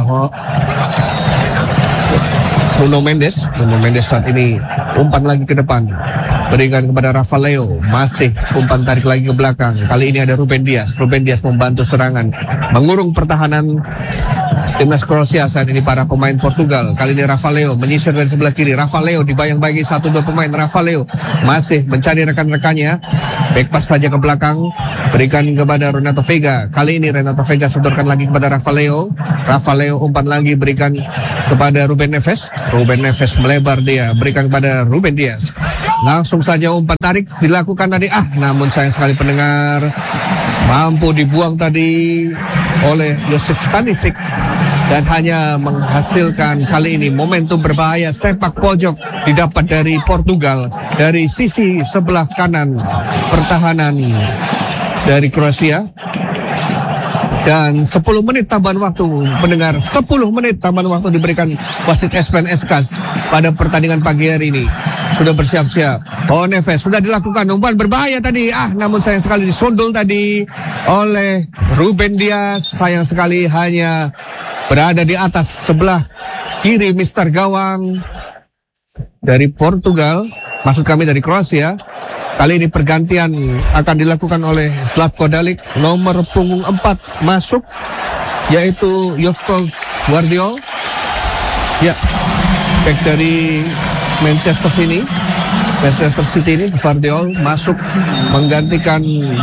Nuno Mendes saat ini umpan lagi ke depan, berikan kepada Rafa Leo, masih umpan tarik lagi ke belakang. Kali ini ada Ruben Dias membantu serangan, mengurung pertahanan timnas Kroasia saat ini para pemain Portugal. Kali ini Rafa Leo menyisir dari sebelah kiri. Rafa Leo dibayang-bayangi 1-2 pemain. Rafa Leo masih mencari rekan-rekannya. Back pass saja ke belakang, berikan kepada Renato Vega. Kali ini Renato Vega sodorkan lagi kepada Rafa Leo umpan lagi, berikan kepada Ruben Neves melebar, dia berikan kepada Ruben Dias. Langsung saja umpan tarik dilakukan tadi, namun sayang sekali pendengar, mampu dibuang tadi oleh Josip Stanisic dan hanya menghasilkan kali ini momentum berbahaya. Sepak pojok didapat dari Portugal dari sisi sebelah kanan pertahanan dari Kroasia. Dan 10 menit tambahan waktu, pendengar, 10 menit tambahan waktu diberikan wasit Espen Eskas pada pertandingan pagi hari ini. Sudah bersiap-siap. Neves sudah dilakukan umpan berbahaya tadi, namun sayang sekali disundul tadi oleh Ruben Dias. Sayang sekali hanya berada di atas sebelah kiri mister gawang dari Portugal, maksud kami dari Kroasia. Kali ini pergantian akan dilakukan oleh Slavko Dalic, nomor punggung 4 masuk, yaitu Josko Gvardiol. Ya, back dari Manchester City ini, Gvardiol masuk menggantikan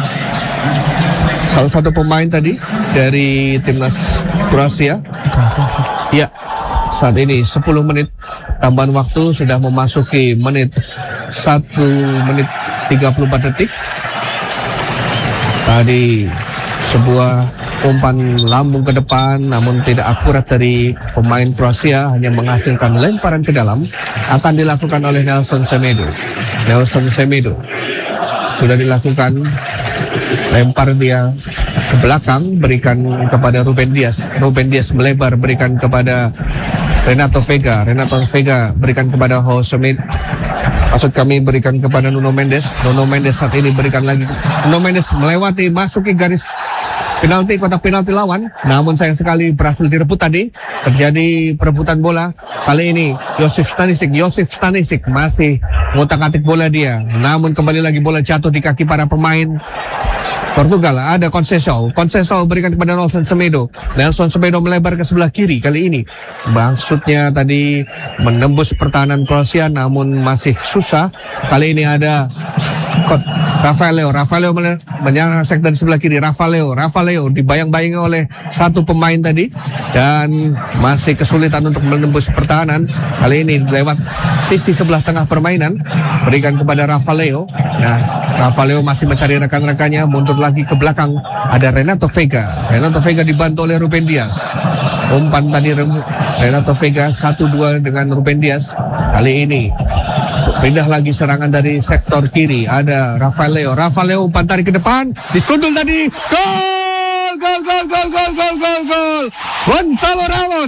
salah satu pemain tadi dari timnas Kroasia. Ya, saat ini 10 menit tambahan waktu sudah memasuki 1 menit 34 detik. Tadi sebuah umpan lambung ke depan, namun tidak akurat dari pemain Kroasia, hanya menghasilkan lemparan ke dalam. Akan dilakukan oleh Nelson Semedo sudah dilakukan, lempar dia ke belakang, berikan kepada Ruben Dias melebar, berikan kepada Renato Vega berikan kepada berikan kepada Nuno Mendes saat ini berikan lagi. Nuno Mendes melewati, masuki garis penalti, kotak penalti lawan, namun sayang sekali berhasil direbut tadi. Terjadi perebutan bola. Kali ini Josip Stanisic masih ngotak-atik bola dia, namun kembali lagi bola jatuh di kaki para pemain Portugal. Ada Conceição berikan kepada Nelson Semedo melebar ke sebelah kiri. Kali ini maksudnya tadi menembus pertahanan Kroasia, namun masih susah. Kali ini ada Rafa Leo menyerang sektor sebelah kiri. Rafa Leo dibayang-bayangi oleh satu pemain tadi dan masih kesulitan untuk menembus pertahanan. Kali ini lewat sisi sebelah tengah permainan, berikan kepada Rafa Leo. Nah, Rafa Leo masih mencari rekan-rekannya, mundur lagi ke belakang. Ada Renato Vega dibantu oleh Ruben Dias. Umpan tadi Renato Vega 1-2 dengan Ruben Dias. Kali ini pindah lagi serangan dari sektor kiri. Ada Rafa Leo umpan tarik ke depan, disundul tadi. Gol! Gonzalo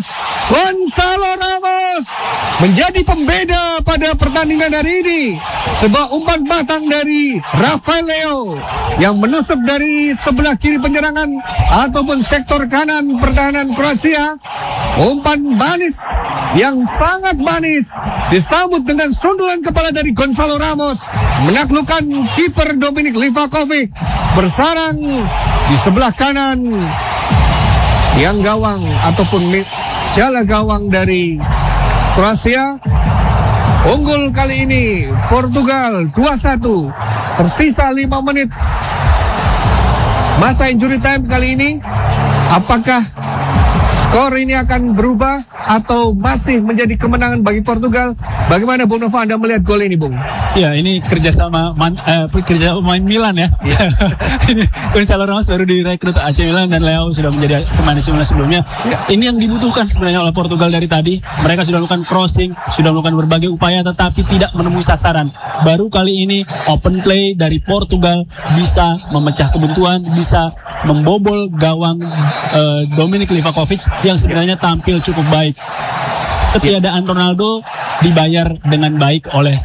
Ramos menjadi pembeda pada pertandingan hari ini. Sebuah umpan batang dari Rafa Leo yang menusuk dari sebelah kiri penyerangan ataupun sektor kanan pertahanan Kroasia. Umpan manis yang sangat manis disambut dengan sundulan kepala dari Gonzalo Ramos, menaklukkan kiper Dominik Livakovic. Bersarang di sebelah kanan yang gawang ataupun jala gawang dari Kroasia. Unggul kali ini Portugal 2-1. Tersisa 5 menit masa injury time kali ini. Apakah Skor ini akan berubah atau masih menjadi kemenangan bagi Portugal? Bagaimana Bung Nova Anda melihat gol ini, Bung? Ya, ini kerjasama kerja pemain Milan ya. Ini Gonzalo Ramos baru direkrut AC Milan dan Leo sudah menjadi pemain AC Milan sebelumnya. Ini yang dibutuhkan sebenarnya oleh Portugal dari tadi. Mereka sudah melakukan crossing, sudah melakukan berbagai upaya tetapi tidak menemui sasaran. Baru kali ini open play dari Portugal bisa memecah kebuntuan, bisa membobol gawang Dominik Livakovic yang sebenarnya tampil cukup baik. Ketiadaan Ronaldo dibayar dengan baik oleh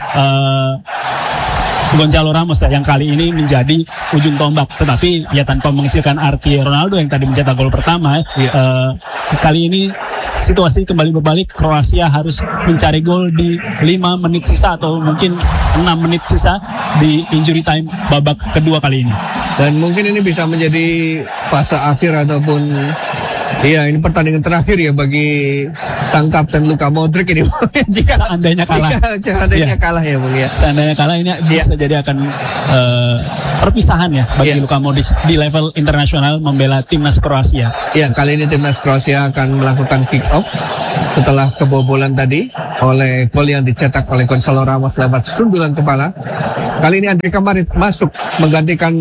Gonzalo Ramos ya, yang kali ini menjadi ujung tombak. Tetapi ya tanpa mengecilkan arti Ronaldo yang tadi mencetak gol pertama, kali ini situasi kembali berbalik. Kroasia harus mencari gol di 5 menit sisa atau mungkin 6 menit sisa di injury time babak kedua kali ini. Dan mungkin ini bisa menjadi fase akhir ataupun ini pertandingan terakhir ya bagi sang kapten Luka Modric ini. Jika seandainya kalah. Seandainya kalah ya, Bung ya. Seandainya kalah ini bisa jadi akan perpisahan ya bagi Luka Modric di level internasional membela timnas Kroasia. Ya, kali ini timnas Kroasia akan melakukan kick off setelah kebobolan tadi oleh gol yang dicetak oleh Gonzalo Ramos lewat sundulan kepala. Kali ini Andrika Marit masuk menggantikan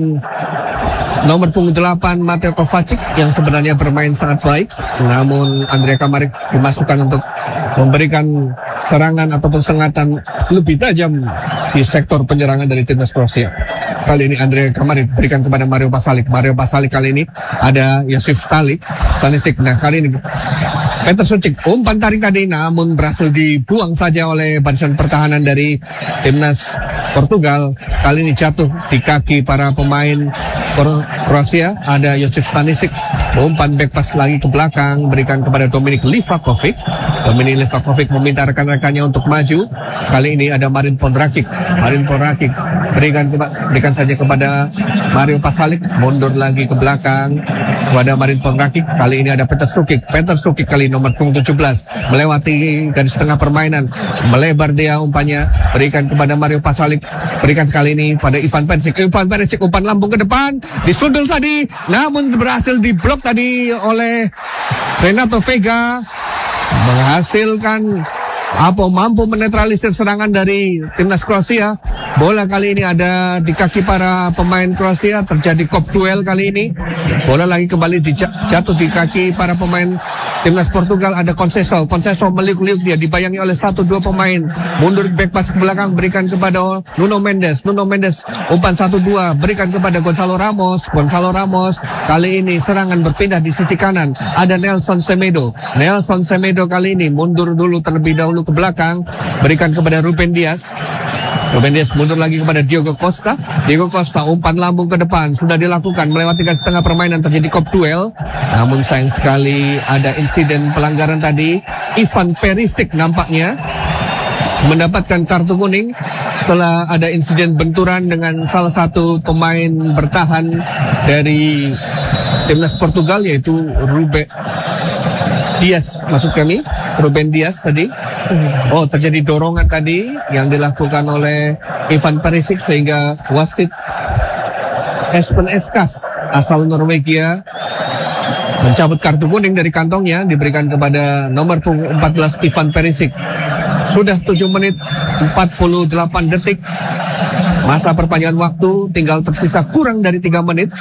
nomor punggung 8 Mateo Kovacic yang sebenarnya bermain sangat baik, namun Andrika Marit dimasukkan untuk memberikan serangan ataupun sengatan lebih tajam di sektor penyerangan dari timnas Kroasia. Kali ini Andrika Marit berikan kepada Mario Pasalic. Mario Pasalic kali ini ada Josip Stanisic. Nah, kali ini Petar Sucic umpan tarik tadi namun berhasil dibuang saja oleh barisan pertahanan dari timnas Portugal. Kali ini jatuh di kaki para pemain Kroasia. Ada Josip Stanisic, umpan back pass lagi ke belakang, berikan kepada Dominik Livakovic. Dominik Livakovic meminta rekan-rekannya untuk maju. Kali ini ada Marin Pongracic. Marin Pongracic berikan saja kepada Mario Pasalic, mundur lagi ke belakang kepada Marin Pongracic. Kali ini ada Petar Sucic. Petar Sucic kali nomor punggung 17 melewati garis tengah permainan, melebar dia umpannya, berikan kepada Mario Pasalic, berikan kali ini pada Ivan Perisic. Ivan Perisic umpan lambung ke depan, disundul tadi, namun berhasil diblok tadi oleh Renato Vega, menghasilkan mampu menetralisir serangan dari timnas Kroasia. Bola kali ini ada di kaki para pemain Kroasia, terjadi kop duel kali ini. Bola lagi kembali jatuh di kaki para pemain timnas Portugal. Ada Conceição meliuk-liuk dia, dibayangi oleh 1-2 pemain. Mundur back pass ke belakang, berikan kepada Nuno Mendes. Umpan 1-2, berikan kepada Gonzalo Ramos. Kali ini serangan berpindah di sisi kanan. Ada Nelson Semedo kali ini mundur dulu terlebih dahulu ke belakang, berikan kepada Ruben Dias mundur lagi kepada Diogo Costa, umpan lambung ke depan sudah dilakukan melewati garis tengah permainan, terjadi kop duel. Namun sayang sekali ada insiden pelanggaran tadi. Ivan Perisic nampaknya mendapatkan kartu kuning setelah ada insiden benturan dengan salah satu pemain bertahan dari timnas Portugal, yaitu Ruben Dias tadi. Terjadi dorongan tadi yang dilakukan oleh Ivan Perisic sehingga wasit Espen Eskas asal Norwegia mencabut kartu kuning dari kantongnya, diberikan kepada nomor punggung 14 Ivan Perisic. Sudah 7 menit 48 detik masa perpanjangan waktu, tinggal tersisa kurang dari 3 menit.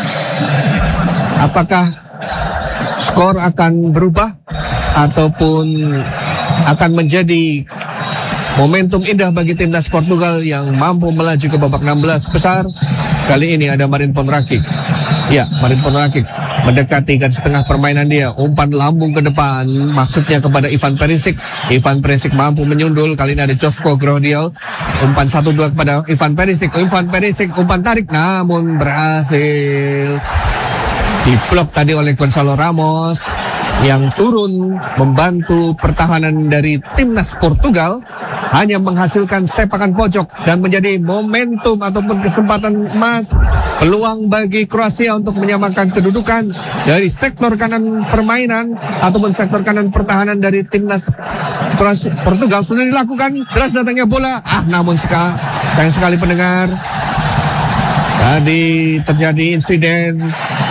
Apakah skor akan berubah ataupun akan menjadi momentum indah bagi timnas Portugal yang mampu melaju ke babak 16 besar? Kali ini ada Marin Pongracic. Marin Pongracic mendekati garis tengah permainan dia, umpan lambung ke depan, maksudnya kepada Ivan Perisic. Ivan Perisic mampu menyundul. Kali ini ada Josko Gvardiol, umpan 1-2 kepada Ivan Perisic. Umpan tarik namun berhasil diblok tadi oleh Gonzalo Ramos yang turun membantu pertahanan dari timnas Portugal, hanya menghasilkan sepakan pojok dan menjadi momentum ataupun kesempatan emas, peluang bagi Kroasia untuk menyamakan kedudukan dari sektor kanan permainan ataupun sektor kanan pertahanan dari timnas Portugal. Sudah dilakukan, deras datangnya bola, namun sayang sekali pendengar, tadi terjadi insiden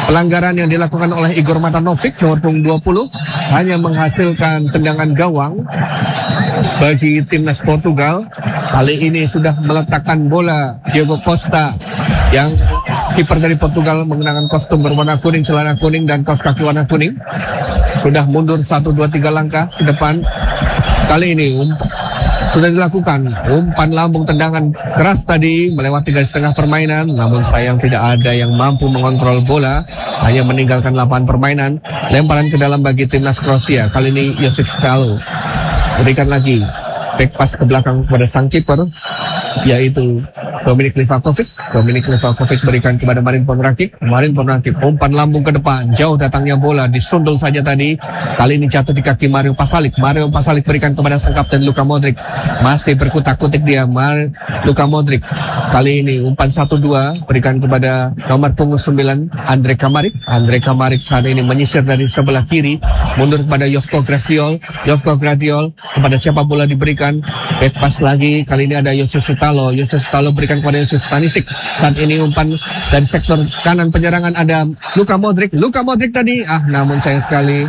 pelanggaran yang dilakukan oleh Igor Matanovic nomor punggung 20 hanya menghasilkan tendangan gawang bagi timnas Portugal. Kali ini sudah meletakkan bola Diogo Costa yang kiper dari Portugal menggunakan kostum berwarna kuning, celana kuning dan kaos kaki warna kuning. Sudah mundur 1, 2, 3 langkah ke depan. Kali ini sudah dilakukan umpan lambung, tendangan keras tadi melewati garis tengah permainan, namun sayang tidak ada yang mampu mengontrol bola, hanya meninggalkan lapangan permainan. Lemparan ke dalam bagi timnas Kroasia. Kali ini Josip Skalo berikan lagi back pass ke belakang kepada sang kiper, yaitu Dominik Livakovic. Dominik Livakovic berikan kepada Marin Pongracic. Marin Pongracic umpan lambung ke depan, jauh datangnya bola, disundul saja tadi. Kali ini jatuh di kaki Mario Pasalic. Mario Pasalic berikan kepada sang kapten Luka Modric. Masih berkutak-kutik dia, Luka Modric. Kali ini umpan 1-2 berikan kepada nomor punggung 9 Andre Kramaric. Andre Kramaric saat ini menyisir dari sebelah kiri, mundur kepada Joško Gvardiol. Joško Gvardiol, kepada siapa bola diberikan? Back pass lagi, kali ini ada Josef Sutalo. Josef Sutalo berikan kepada Josef Stanisic. Saat ini umpan dari sektor kanan penyerangan ada Luka Modric. Luka Modric tadi, namun sayang sekali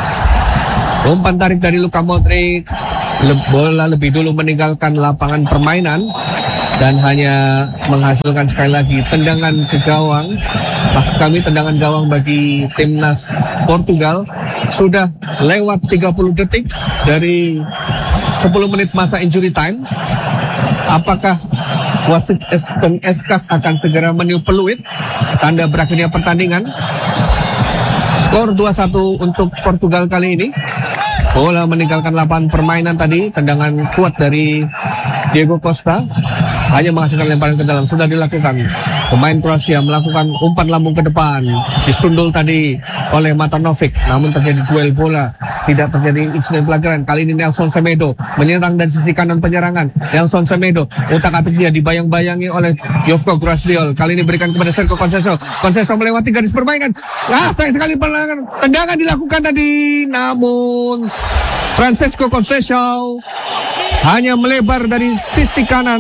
umpan tarik dari Luka Modric. Bola lebih dulu meninggalkan lapangan permainan dan hanya menghasilkan sekali lagi tendangan ke gawang. Maksud kami tendangan gawang bagi timnas Portugal. Sudah lewat 30 detik dari 10 menit masa injury time. Apakah wasit Eskas akan segera meniup peluit tanda berakhirnya pertandingan? Skor 2-1 untuk Portugal kali ini. Bola meninggalkan lapangan permainan tadi. Tendangan kuat dari Diego Costa hanya menghasilkan lemparan ke dalam. Sudah dilakukan. Pemain Kroasia melakukan umpan lambung ke depan. Disundul tadi oleh Matanovic. Namun terjadi duel bola. Tidak terjadi insiden pelanggaran. Kali ini Nelson Semedo menyerang dari sisi kanan penyerangan. Nelson Semedo, utak-atik dia dibayang-bayangi oleh Joško Gvardiol. Kali ini berikan kepada Sergio Conceição. Conceição melewati garis permainan. Sayang sekali pelanggaran. Tendangan dilakukan tadi. Namun Francesco Conceição hanya melebar dari sisi kanan.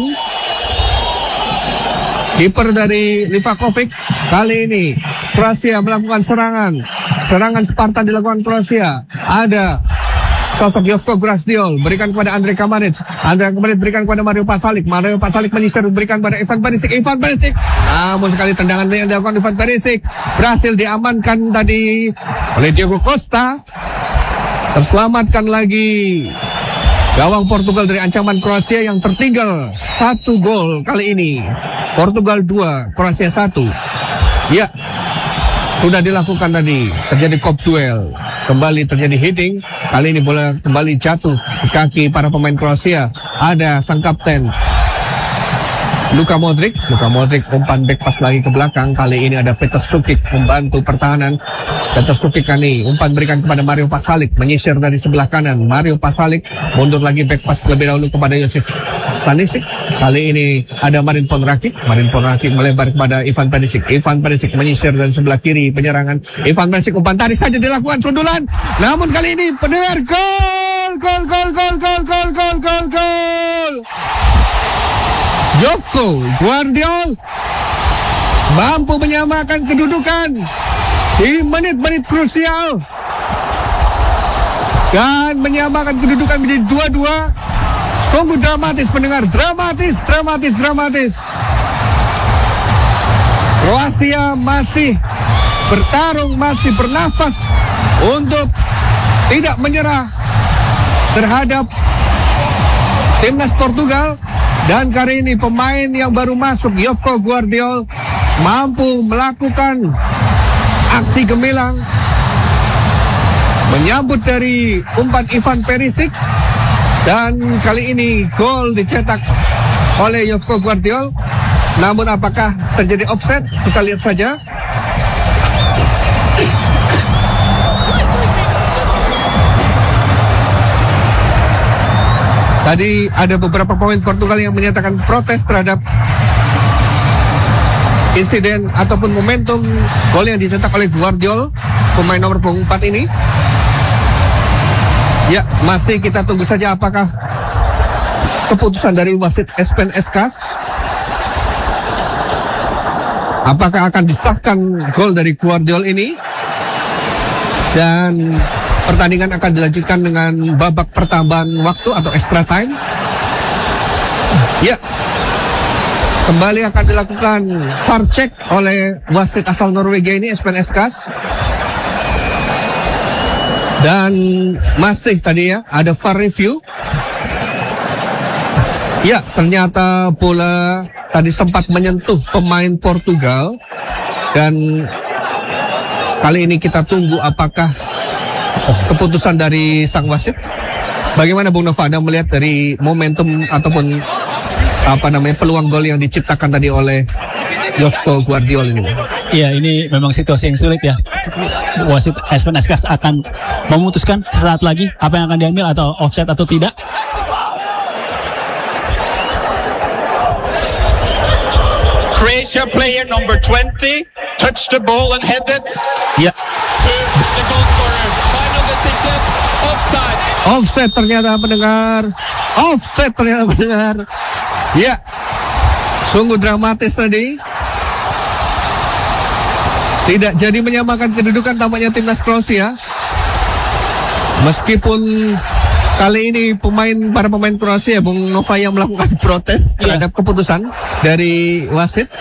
Kiper dari Livakovic. Kali ini Kroasia melakukan serangan. Serangan Spartan dilakukan Kroasia. Ada sosok Joško Gvardiol berikan kepada Andre Kramaric. Andre Kramaric berikan kepada Mario Pasalic. Mario Pasalic menyisir berikan kepada Ivan Perisic. Ivan Perisic. Namun sekali tendangan yang dilakukan Ivan Perisic berhasil diamankan tadi oleh Diogo Costa. Terselamatkan lagi gawang Portugal dari ancaman Kroasia yang tertinggal 1 gol kali ini. Portugal 2, Kroasia 1. Ya, sudah dilakukan tadi. Terjadi kop duel. Kembali terjadi hitting. Kali ini bola kembali jatuh di kaki para pemain Kroasia. Ada sang kapten Luka Modric. Luka Modric umpan back pass lagi ke belakang. Kali ini ada Petar Sukic membantu pertahanan. Petar Sukic kali umpan berikan kepada Mario Pasalic. Menyisir dari sebelah kanan. Mario Pasalic mundur lagi back pass lebih dahulu kepada Josef Stanisic. Kali ini ada Marin Pongracic. Marin Pongracic melebar kepada Ivan Perisic. Ivan Perisic menyisir dari sebelah kiri penyerangan. Ivan Perisic umpan tarik saja dilakukan sundulan. Namun kali ini pendengar gol. Joško Gvardiol mampu menyamakan kedudukan di menit-menit krusial dan menyamakan kedudukan menjadi 2-2. Sungguh dramatis pendengar, dramatis. Kroasia masih bertarung, masih bernafas untuk tidak menyerah terhadap timnas Portugal. Dan kali ini pemain yang baru masuk, Joško Gvardiol, mampu melakukan aksi gemilang menyambut dari umpan Ivan Perisic. Dan kali ini gol dicetak oleh Joško Gvardiol. Namun apakah terjadi offside? Kita lihat saja. Tadi ada beberapa pemain Portugal yang menyatakan protes terhadap insiden ataupun momentum gol yang dicetak oleh Gvardiol, pemain nomor punggung 4 ini. Ya, masih kita tunggu saja apakah keputusan dari wasit Espen Eskas Apakah akan disahkan gol dari Guardiol ini? Dan pertandingan akan dilanjutkan dengan babak pertambahan waktu atau extra time. Ya, kembali akan dilakukan VAR check oleh wasit asal Norwegia ini, Espen Eskas. Dan masih tadi ya ada VAR review. Ya, ternyata bola tadi sempat menyentuh pemain Portugal. Dan kali ini kita tunggu apakah keputusan dari sang wasit. Bagaimana Bung Nova, Anda melihat dari momentum ataupun peluang gol yang diciptakan tadi oleh Josko Guardiol ini? Iya, ini memang situasi yang sulit ya. Wasit Espen Eskas akan memutuskan sesaat lagi apa yang akan diambil, atau offside atau tidak. Croatia player number 20 touched the ball and headed Ya, to the goal scorer. Final decision, offside. offside ternyata pendengar. Offside ternyata pendengar. Ya, sungguh dramatis tadi. Tidak jadi menyamakan kedudukan tampaknya timnas Kroasia. Meskipun kali ini para pemain Kroasia, Bung Nova, yang melakukan protes terhadap keputusan dari wasit.